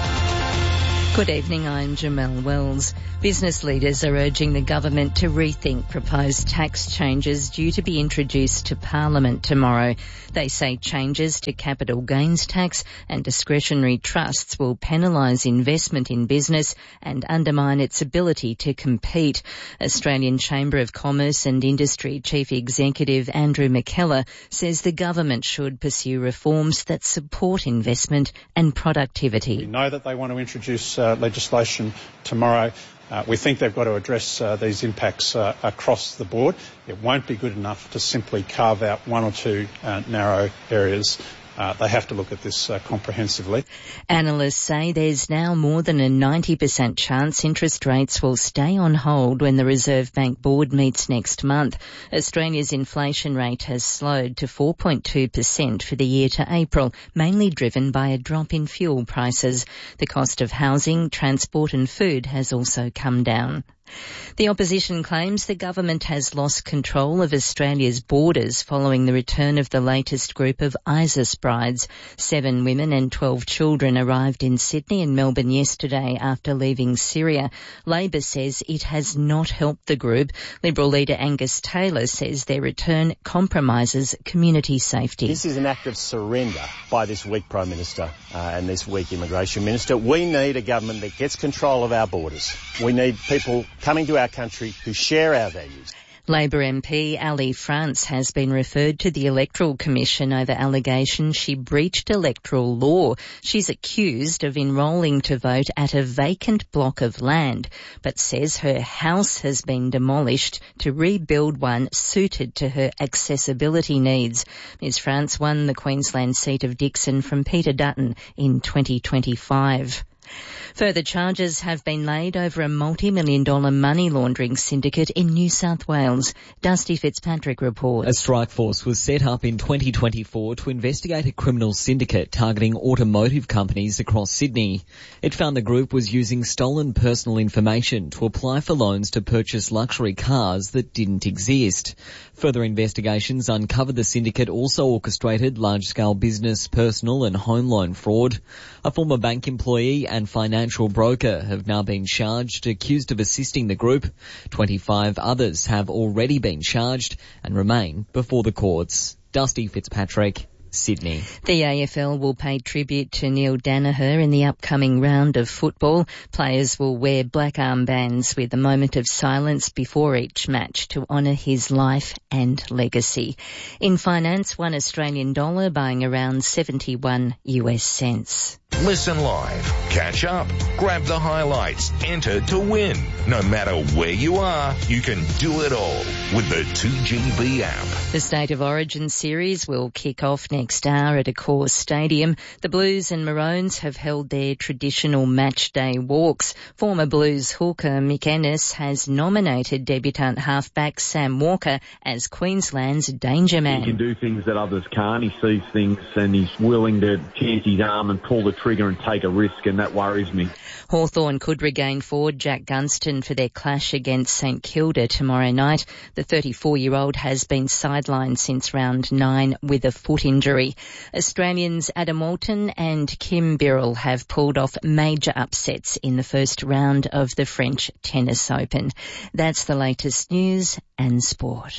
Good evening, I'm Jamelle Wells. Business leaders are urging the government to rethink proposed tax changes due to be introduced to Parliament tomorrow. They say changes to capital gains tax and discretionary trusts will penalise investment in business and undermine its ability to compete. Australian Chamber of Commerce and Industry Chief Executive Andrew McKellar says the government should pursue reforms that support investment and productivity. We know that they want to introduce uh, legislation tomorrow. Uh, we think they've got to address uh, these impacts uh, across the board. It won't be good enough to simply carve out one or two uh, narrow areas. Uh, they have to look at this uh, comprehensively. Analysts say there's now more than a ninety percent chance interest rates will stay on hold when the Reserve Bank Board meets next month. Australia's inflation rate has slowed to four point two percent for the year to April, mainly driven by a drop in fuel prices. The cost of housing, transport and food has also come down. The opposition claims the government has lost control of Australia's borders following the return of the latest group of ISIS brides. Seven women and twelve children arrived in Sydney and Melbourne yesterday after leaving Syria. Labor says it has not helped the group. Liberal leader Angus Taylor says their return compromises community safety. This is an act of surrender by this weak Prime Minister uh, and this weak Immigration Minister. We need a government that gets control of our borders. We need people coming to our country who share our values. Labor M P Ali France has been referred to the Electoral Commission over allegations she breached electoral law. She's accused of enrolling to vote at a vacant block of land, but says her house has been demolished to rebuild one suited to her accessibility needs. Miz France won the Queensland seat of Dixon from Peter Dutton in twenty twenty-five. Further charges have been laid over a multi-million dollar money laundering syndicate in New South Wales. Dusty Fitzpatrick reports. A strike force was set up in twenty twenty-four to investigate a criminal syndicate targeting automotive companies across Sydney. It found the group was using stolen personal information to apply for loans to purchase luxury cars that didn't exist. Further investigations uncovered the syndicate also orchestrated large-scale business, personal and home loan fraud. A former bank employee and financial broker have now been charged, accused of assisting the group. twenty-five others have already been charged and remain before the courts. Dusty Fitzpatrick, Sydney. The A F L will pay tribute to Neil Danaher in the upcoming round of football. Players will wear black armbands with a moment of silence before each match to honour his life and legacy. In finance, one Australian dollar buying around seventy-one U S cents. Listen live, catch up, grab the highlights, enter to win. No matter where you are, you can do it all with the two G B app. The State of Origin series will kick off next hour at Accor Stadium. The Blues and Maroons have held their traditional match day walks. Former Blues hooker Mick Ennis has nominated debutant halfback Sam Walker as Queensland's danger man. He can do things that others can't. He sees things and he's willing to chance his arm and pull the trigger and take a risk, and that worries me. Hawthorn could regain forward Jack Gunston for their clash against St Kilda tomorrow night. The thirty-four-year-old has been sidelined since round nine with a foot injury. Australians Adam Walton and Kim Birrell have pulled off major upsets in the first round of the French Tennis Open. That's the latest news and sport.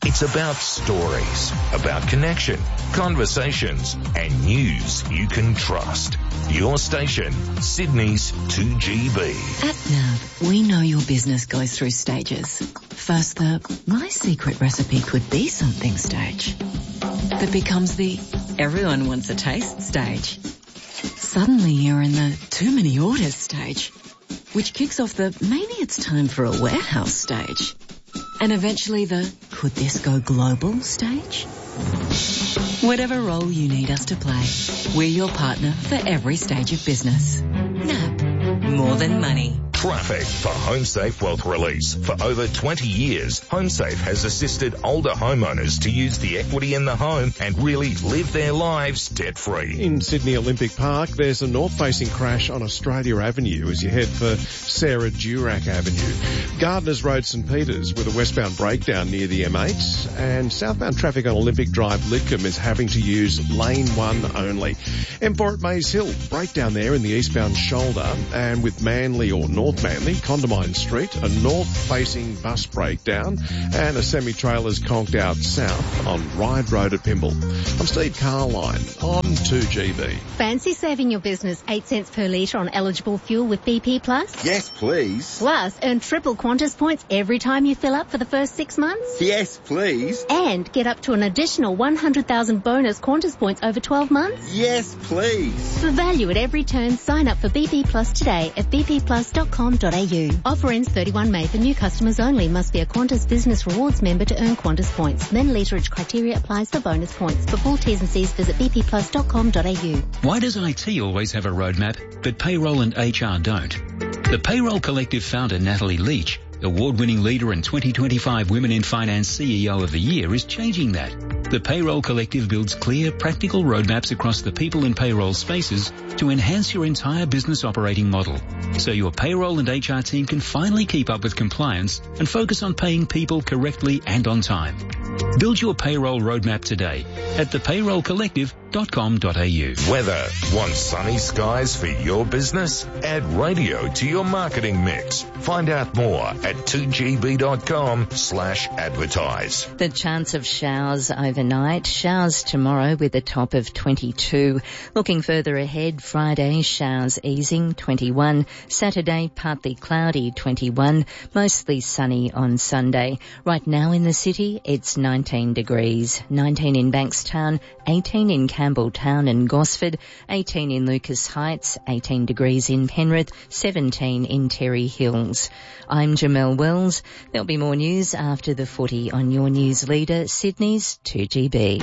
It's about stories, about connection, conversations, and news you can trust. Your station, Sydney's two G B. At Nav, we know your business goes through stages. First, the my secret recipe could be something stage. That becomes the everyone wants a taste stage. Suddenly you're in the too many orders stage, which kicks off the maybe it's time for a warehouse stage. And eventually the could this go global stage? Whatever role you need us to play, we're your partner for every stage of business. N A B, more than money. Traffic for HomeSafe Wealth Release. For over twenty years, HomeSafe has assisted older homeowners to use the equity in the home and really live their lives debt-free. In Sydney Olympic Park, there's a north-facing crash on Australia Avenue as you head for Sarah Durack Avenue. Gardners Road, St Peters, with a westbound breakdown near the M eight, and southbound traffic on Olympic Drive, Lidcombe, is having to use lane one only. M four at Maze Hill, breakdown there in the eastbound shoulder, and with Manly or North Manly, Condamine Street, a north-facing bus breakdown, and a semi-trailer's conked out south on Ryde Road at Pymble. I'm Steve Carline on two G B. Fancy saving your business eight cents per litre on eligible fuel with B P Plus? Yes, please. Plus, earn triple Qantas points every time you fill up for the first six months? Yes, please. And get up to an additional one hundred thousand bonus Qantas points over twelve months? Yes, please. For value at every turn, sign up for B P Plus today at b p plus dot com dot a u. Offer ends thirty-first of May for new customers only. Must be a Qantas Business Rewards member to earn Qantas points. Then literage criteria applies for bonus points. For full T's and C's, visit b p plus dot com dot a u. Why does I T always have a roadmap, but payroll and H R don't? The Payroll Collective founder Natalie Leach, award-winning leader and twenty twenty-five Women in Finance C E O of the Year, is changing that. The Payroll Collective builds clear, practical roadmaps across the people and payroll spaces to enhance your entire business operating model, so your payroll and H R team can finally keep up with compliance and focus on paying people correctly and on time. Build your payroll roadmap today at the payroll collective dot com dot a u. Weather. Want sunny skies for your business? Add radio to your marketing mix. Find out more at two g b dot com slash advertise. The chance of showers overnight. Showers tomorrow with a top of twenty-two. Looking further ahead, Friday, showers easing, twenty-one. Saturday, partly cloudy, twenty-one. Mostly sunny on Sunday. Right now in the city, it's nineteen degrees. nineteen in Bankstown, eighteen in Campbelltown and Gosford, eighteen in Lucas Heights, eighteen degrees in Penrith, seventeen in Terry Hills. I'm Jamelle Wells. There'll be more news after the footy on your news leader, Sydney's two G B.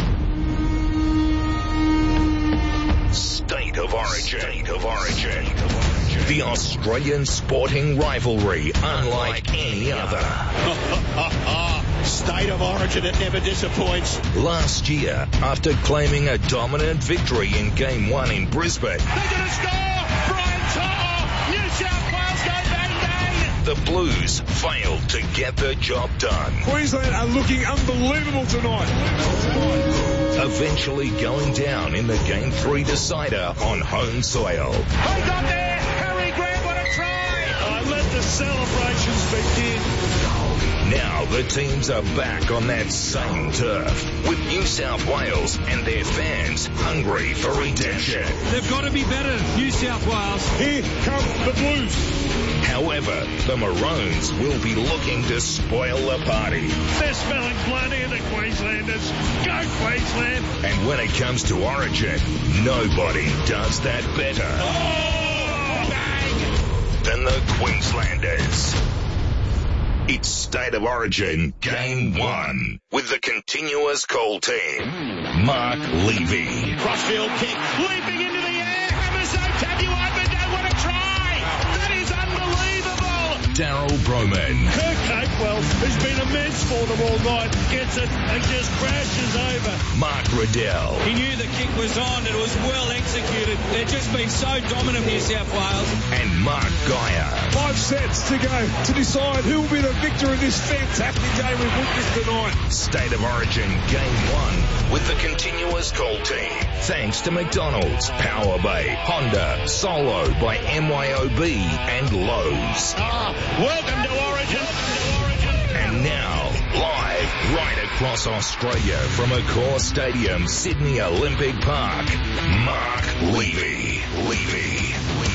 State of Origin. State of Origin. The Australian sporting rivalry unlike any other. State of Origin, it never disappoints. Last year, after claiming a dominant victory in Game one in Brisbane, they're going to score! Brian To'o! New South Wales go bang bang! The Blues failed to get the job done. Queensland are looking unbelievable tonight. Eventually going down in the Game three decider on home soil. They got there! Harry Grant, what a try! Oh, let the celebrations begin. Now the teams are back on that same turf, with New South Wales and their fans hungry for redemption. They've got to be better, New South Wales. Here come the Blues. However, the Maroons will be looking to spoil the party. They're smelling blood here, the Queenslanders. Go Queensland! And when it comes to Origin, nobody does that better oh, bang. than the Queenslanders. It's State of Origin Game one with the continuous call team. Mark Levy. Crossfield kick, leaping into the air. Hamiso Tabuai-Bendou, what a try! That is unbelievable! Daryl Broman. Kirk Capewell, who's been immense for them all night, gets it and just crashes over. Mark Riddell. He knew the kick was on, it was well executed. They've just been so dominant, New South Wales. And Mark Geyer. Five sets to go to decide who will be the victor in this fantastic game we've witnessed tonight. State of Origin Game one with the continuous call team. Thanks to McDonald's, Power Bay, Honda, Solo by M Y O B and Lowe's. Ah, welcome to Origin. And now, live right across Australia from Accor Stadium, Sydney Olympic Park, Mark Levy. Levy.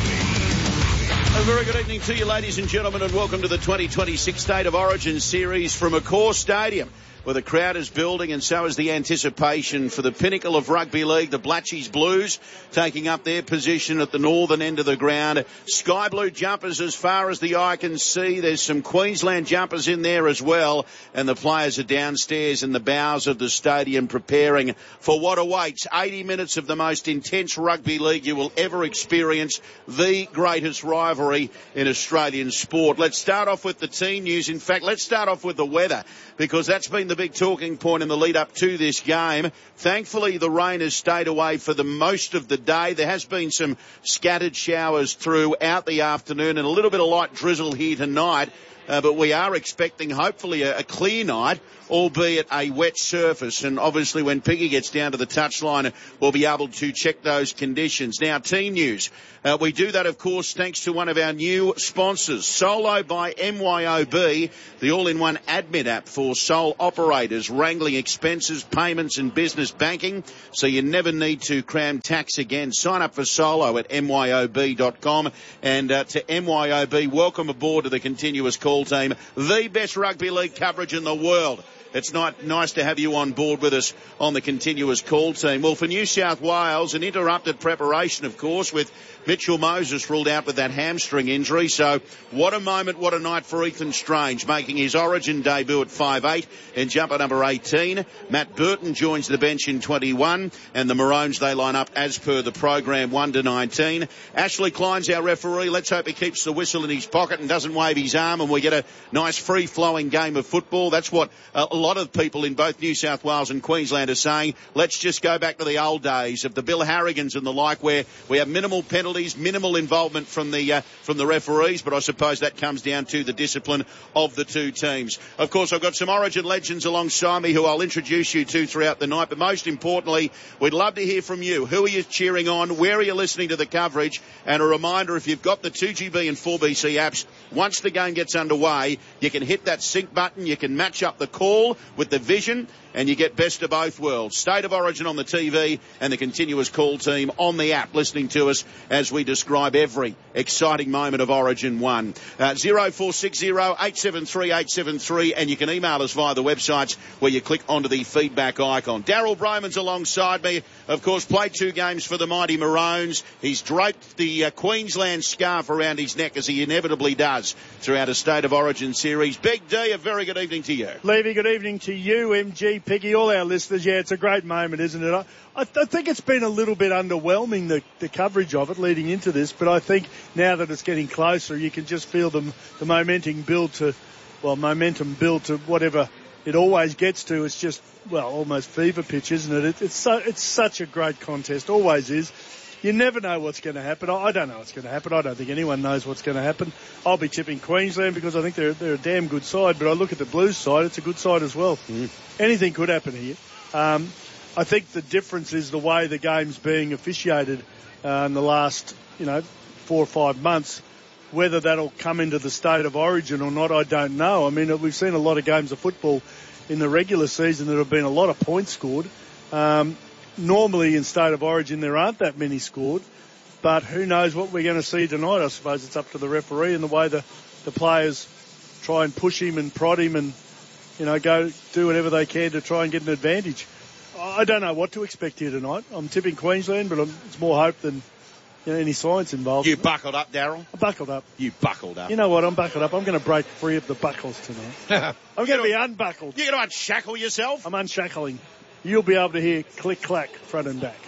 A very good evening to you, ladies and gentlemen, and welcome to the twenty twenty-six State of Origin series from Accor Stadium, where the crowd is building and so is the anticipation for the pinnacle of rugby league, the Blatchies Blues, taking up their position at the northern end of the ground. Sky blue jumpers as far as the eye can see. There's some Queensland jumpers in there as well, and the players are downstairs in the bowels of the stadium preparing for what awaits. eighty minutes of the most intense rugby league you will ever experience, the greatest rivalry in Australian sport. Let's start off with the team news. In fact, let's start off with the weather, because that's been the big talking point in the lead up to this game. Thankfully, the rain has stayed away for the most of the day. There has been some scattered showers throughout the afternoon and a little bit of light drizzle here tonight. Uh, but we are expecting, hopefully, a, a clear night, albeit a wet surface. And obviously, when Piggy gets down to the touchline, we'll be able to check those conditions. Now, team news. Uh, we do that, of course, thanks to one of our new sponsors, Solo by M Y O B, the all-in-one admin app for sole operators, wrangling expenses, payments and business banking, so you never need to cram tax again. Sign up for Solo at M Y O B dot com. And uh, to M Y O B, welcome aboard to the continuous call team, the best rugby league coverage in the world. It's not nice to have you on board with us on the continuous call team. Well, for New South Wales, an interrupted preparation, of course, with Mitchell Moses ruled out with that hamstring injury. So what a moment, what a night for Ethan Strange, making his Origin debut at five eight in jumper number eighteen. Matt Burton joins the bench in twenty-one, and the Maroons, they line up as per the program, one to nineteen. Ashley Klein's our referee. Let's hope he keeps the whistle in his pocket and doesn't wave his arm, and we get a nice free-flowing game of football. That's what uh, a lot of people in both New South Wales and Queensland are saying. Let's just go back to the old days of the Bill Harrigans and the like, where we have minimal penalties, minimal involvement from the uh, from the referees, but I suppose that comes down to the discipline of the two teams. Of course, I've got some Origin legends alongside me who I'll introduce you to throughout the night, but most importantly, we'd love to hear from you. Who are you cheering on? Where are you listening to the coverage? And a reminder, if you've got the two G B and four B C apps, once the game gets underway, you can hit that sync button, you can match up the call with the vision, and you get best of both worlds. State of Origin on the T V and the continuous call team on the app, listening to us as we describe every exciting moment of Origin one. Uh, zero four six zero eight seven three eight seven three, and you can email us via the websites where you click onto the feedback icon. Daryl Broman's alongside me. Of course, played two games for the mighty Maroons. He's draped the uh, Queensland scarf around his neck, as he inevitably does throughout a State of Origin series. Big D, a very good evening to you. Levy, good evening to you, M G, Piggy, all our listeners. Yeah, it's a great moment, isn't it? I, I, th- I think it's been a little bit underwhelming, the, the coverage of it leading into this, but I think now that it's getting closer, you can just feel the, the momentum build to, well, momentum build to whatever it always gets to. It's just, well, almost fever pitch, isn't it? it it's, so, it's such a great contest, always is. You never know what's going to happen. I don't know what's going to happen. I don't think anyone knows what's going to happen. I'll be tipping Queensland because I think they're, they're a damn good side, but I look at the Blues side, it's a good side as well. Mm. Anything could happen here. Um, I think the difference is the way the game's being officiated uh, in the last, you know, four or five months. Whether that'll come into the State of Origin or not, I don't know. I mean, we've seen a lot of games of football in the regular season that have been a lot of points scored. Um, Normally in State of Origin there aren't that many scored, but who knows what we're going to see tonight. I suppose it's up to the referee and the way the, the players try and push him and prod him and, you know, go do whatever they can to try and get an advantage. I don't know what to expect here tonight. I'm tipping Queensland, but I'm, it's more hope than, you know, any science involved. You buckled up, Daryl? I buckled up. You buckled up. You know what? I'm buckled up. I'm going to break free of the buckles tonight. I'm going to be unbuckled. You're going to unshackle yourself? I'm unshackling. You'll be able to hear click-clack front and back.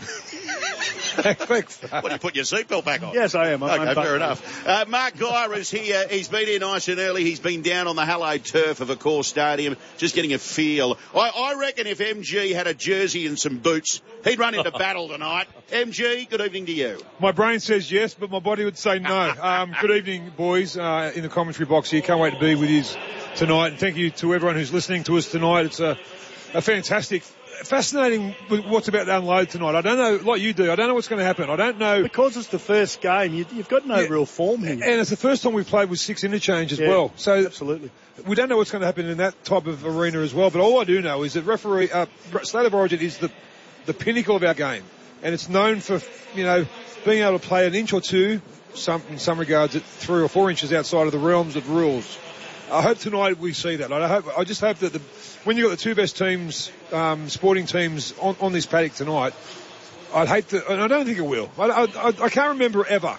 What, do you put your seatbelt back on? Yes, I am. I'm okay, fair enough. Uh, Mark Geyer is here. He's been here nice and early. He's been down on the hallowed turf of Accor Stadium, just getting a feel. I, I reckon if M G had a jersey and some boots, he'd run into battle tonight. M G, good evening to you. My brain says yes, but my body would say no. Um, good evening, boys, uh, in the commentary box here. Can't wait to be with you tonight. And thank you to everyone who's listening to us tonight. It's a, a fantastic fascinating with what's about to unload tonight. I don't know, like you do, I don't know what's going to happen. I don't know. Because it's the first game, you, you've got no yeah. real form here. And it's the first time we've played with six interchange as yeah, well. So absolutely. We don't know what's going to happen in that type of arena as well. But all I do know is that referee, uh, State of Origin is the, the pinnacle of our game. And it's known for, you know, being able to play an inch or two, some, in some regards, at three or four inches outside of the realms of rules. I hope tonight we see that. I hope. I just hope that the, when you've got the two best teams, um, sporting teams on, on this paddock tonight, I'd hate to, and I don't think it will. I, I, I can't remember ever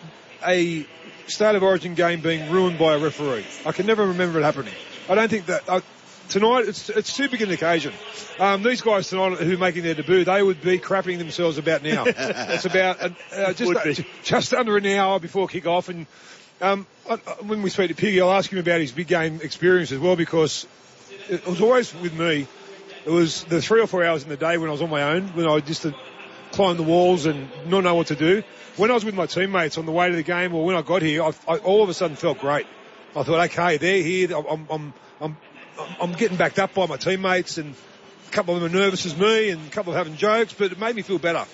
a State of Origin game being ruined by a referee. I can never remember it happening. I don't think that, uh, tonight it's, it's too big an occasion. Um, these guys tonight who are making their debut, they would be crapping themselves about now. It's about, uh, just, uh, just under an hour before kick-off, and, Um, I, I, when we speak to Piggy, I'll ask him about his big game experience as well, because it was always with me, it was the three or four hours in the day when I was on my own, when I just uh, climb the walls and not know what to do. When I was with my teammates on the way to the game, or when I got here, I, I all of a sudden felt great. I thought, okay, they're here, I'm, I'm, I'm, I'm getting backed up by my teammates, and a couple of them are nervous as me, and a couple are having jokes, but it made me feel better.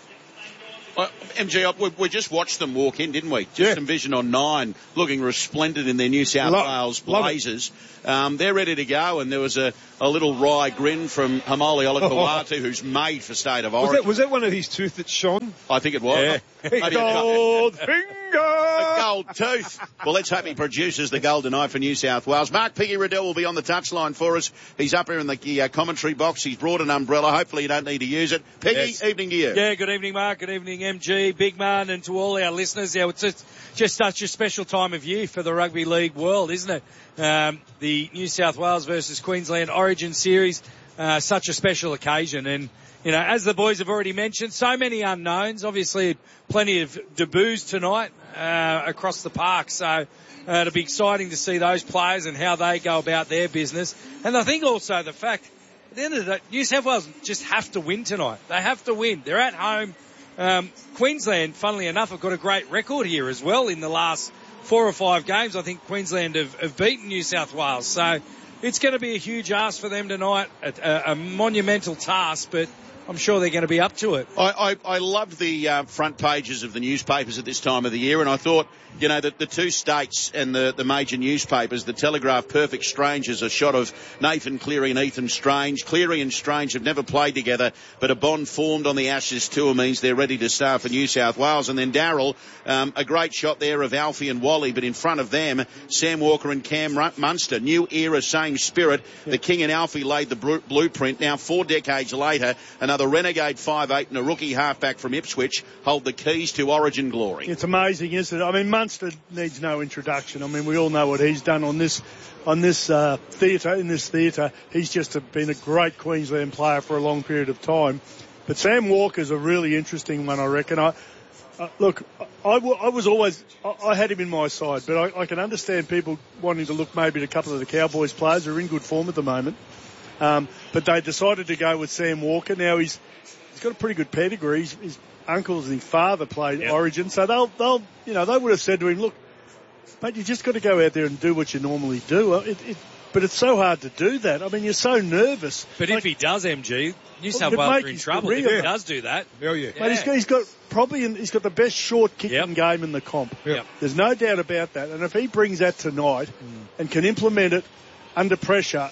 Uh, M G, we, we just watched them walk in, didn't we? Just yeah. some vision on nine, looking resplendent in their New South Lo- Wales blazers. Um, they're ready to go, and there was a, a little wry grin from Hamoli Olakawatu, who's made for State of Origin. Was that, was that one of his tooth that shone? I think it was. Yeah. Gold finger! The gold tooth. Well, let's hope he produces the golden eye for New South Wales. Mark Piggy Riddell will be on the touchline for us. He's up here in the uh, commentary box. He's brought an umbrella. Hopefully you don't need to use it. Piggy, yes. Evening to you. Yeah, good evening, Mark. Good evening, M G, Big Man, and to all our listeners. Yeah, it's just, just such a special time of year for the rugby league world, isn't it? Um, the New South Wales versus Queensland Origin Series, uh, such a special occasion. And, you know, as the boys have already mentioned, so many unknowns. Obviously, plenty of debuts tonight uh, across the park. So uh, it'll be exciting to see those players and how they go about their business. And I think also the fact, at the end of the day, New South Wales just have to win tonight. They have to win. They're at home. Um, Queensland, funnily enough, have got a great record here as well in the last four or five games. I think Queensland have, have beaten New South Wales. So it's going to be a huge ask for them tonight, a, a, a monumental task, but I'm sure they're going to be up to it. I, I, I loved the uh, front pages of the newspapers at this time of the year, and I thought, you know, that the two states and the, the major newspapers, the Telegraph, Perfect Strangers, a shot of Nathan Cleary and Ethan Strange. Cleary and Strange have never played together, but a bond formed on the Ashes tour means they're ready to start for New South Wales. And then Darryl, um, a great shot there of Alfie and Wally, but in front of them, Sam Walker and Cam Munster. New era, same spirit. Yeah. The King and Alfie laid the blueprint. Now, four decades later, another renegade five eight and a rookie halfback from Ipswich hold the keys to Origin glory. It's amazing, isn't it? I mean, Munster needs no introduction. I mean, we all know what he's done on this on this uh, theatre, in this theatre. He's just a, been a great Queensland player for a long period of time. But Sam Walker's a really interesting one, I reckon. I, uh, look, I, I, I was always, I, I had him in my side, but I, I can understand people wanting to look maybe at a couple of the Cowboys players who are in good form at the moment. Um, but they decided to go with Sam Walker. Now he's he's got a pretty good pedigree. His, his uncles and his father played yep. Origin, so they'll they'll you know they would have said to him, look, mate, you just got to go out there and do what you normally do. It, it, but it's so hard to do that. I mean, you're so nervous. But like, if he does, M G, New South Wales are in trouble. Career. If he does do that, hell yeah. Mate, he's got, he's got probably in, he's got the best short kicking yep. game in the comp. Yep. There's no doubt about that. And if he brings that tonight mm. and can implement it under pressure,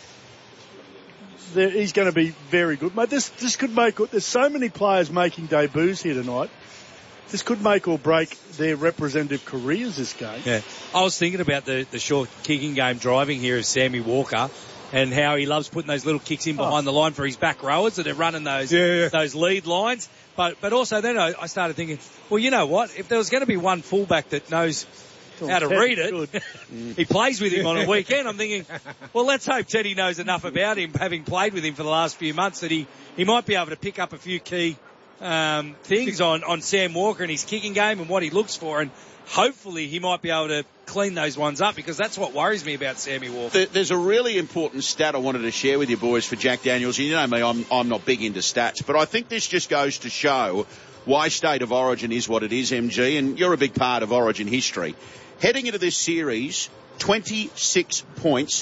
he's going to be very good. Mate, this this could make. There's so many players making debuts here tonight. This could make or break their representative careers, this game. Yeah. I was thinking about the, the short kicking game driving here of Sammy Walker and how he loves putting those little kicks in behind oh. the line for his back rowers that are running those yeah, yeah. those lead lines. But but also then I, I started thinking, well, you know what? If there was going to be one fullback that knows oh, how to Teddy read it, he plays with him on a weekend, I'm thinking, well, let's hope Teddy knows enough about him, having played with him for the last few months, that he, he might be able to pick up a few key Um, things on, on Sam Walker and his kicking game and what he looks for, and hopefully he might be able to clean those ones up, because that's what worries me about Sammy Walker. There's a really important stat I wanted to share with you boys for Jack Daniels. You know me, I'm, I'm not big into stats, but I think this just goes to show why State of Origin is what it is, M G, and you're a big part of Origin history. Heading into this series, twenty-six points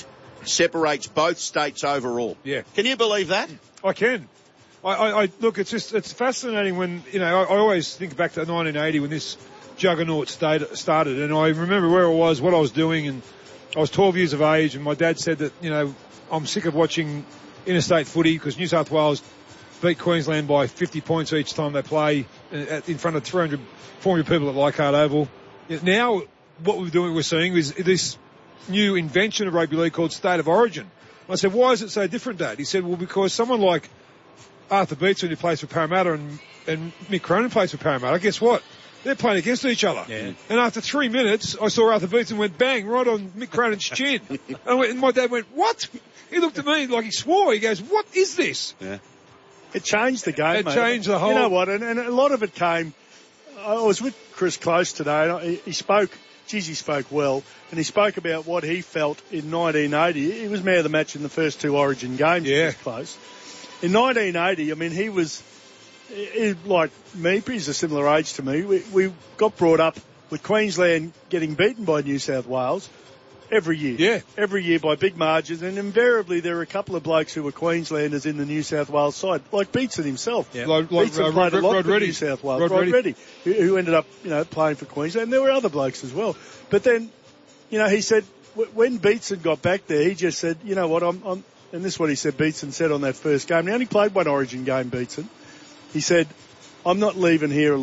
separates both states overall. Yeah. Can you believe that? I can. I, I, I look, it's just, it's fascinating when, you know, I, I always think back to nineteen eighty when this juggernaut stayed, started, and I remember where I was, what I was doing, and I was twelve years of age, and my dad said that, you know, I'm sick of watching interstate footy because New South Wales beat Queensland by fifty points each time they play in front of three hundred, four hundred people at Leichhardt Oval. Now, what we're doing, we're seeing is this new invention of rugby league called State of Origin. I said, why is it so different, Dad? He said, well, because someone like Arthur Beetson, who plays for Parramatta, and, and Mick Cronin plays for Parramatta, guess what? They're playing against each other. Yeah. And after three minutes, I saw Arthur Beetson went bang right on Mick Cronin's chin. and, I went, and my dad went, what? He looked at me like he swore. He goes, what is this? Yeah. It changed the game, It mate. changed the whole... You know what? And, and a lot of it came... I was with Chris Close today, and he, he spoke... Geez, he spoke well. And he spoke about what he felt in nineteen eighty. He was man of the match in the first two Origin games. Yeah. Close. In nineteen eighty, I mean, he was... He, like me, he's a similar age to me. We, we got brought up with Queensland getting beaten by New South Wales every year. Yeah. Every year by big margins. And invariably there were a couple of blokes who were Queenslanders in the New South Wales side, like Beetson himself. Yeah. Like, like, Beetson uh, played Rod, a lot Rod for Reddy. New South Wales. Rod, Rod Reddy. Reddy, who, who ended up, you know, playing for Queensland. There were other blokes as well. But then, you know, he said, w- when Beetson got back there, he just said, you know what, I'm, I'm, and this is what he said Beetson said on that first game. He only played one Origin game, Beetson. He said, I'm not leaving here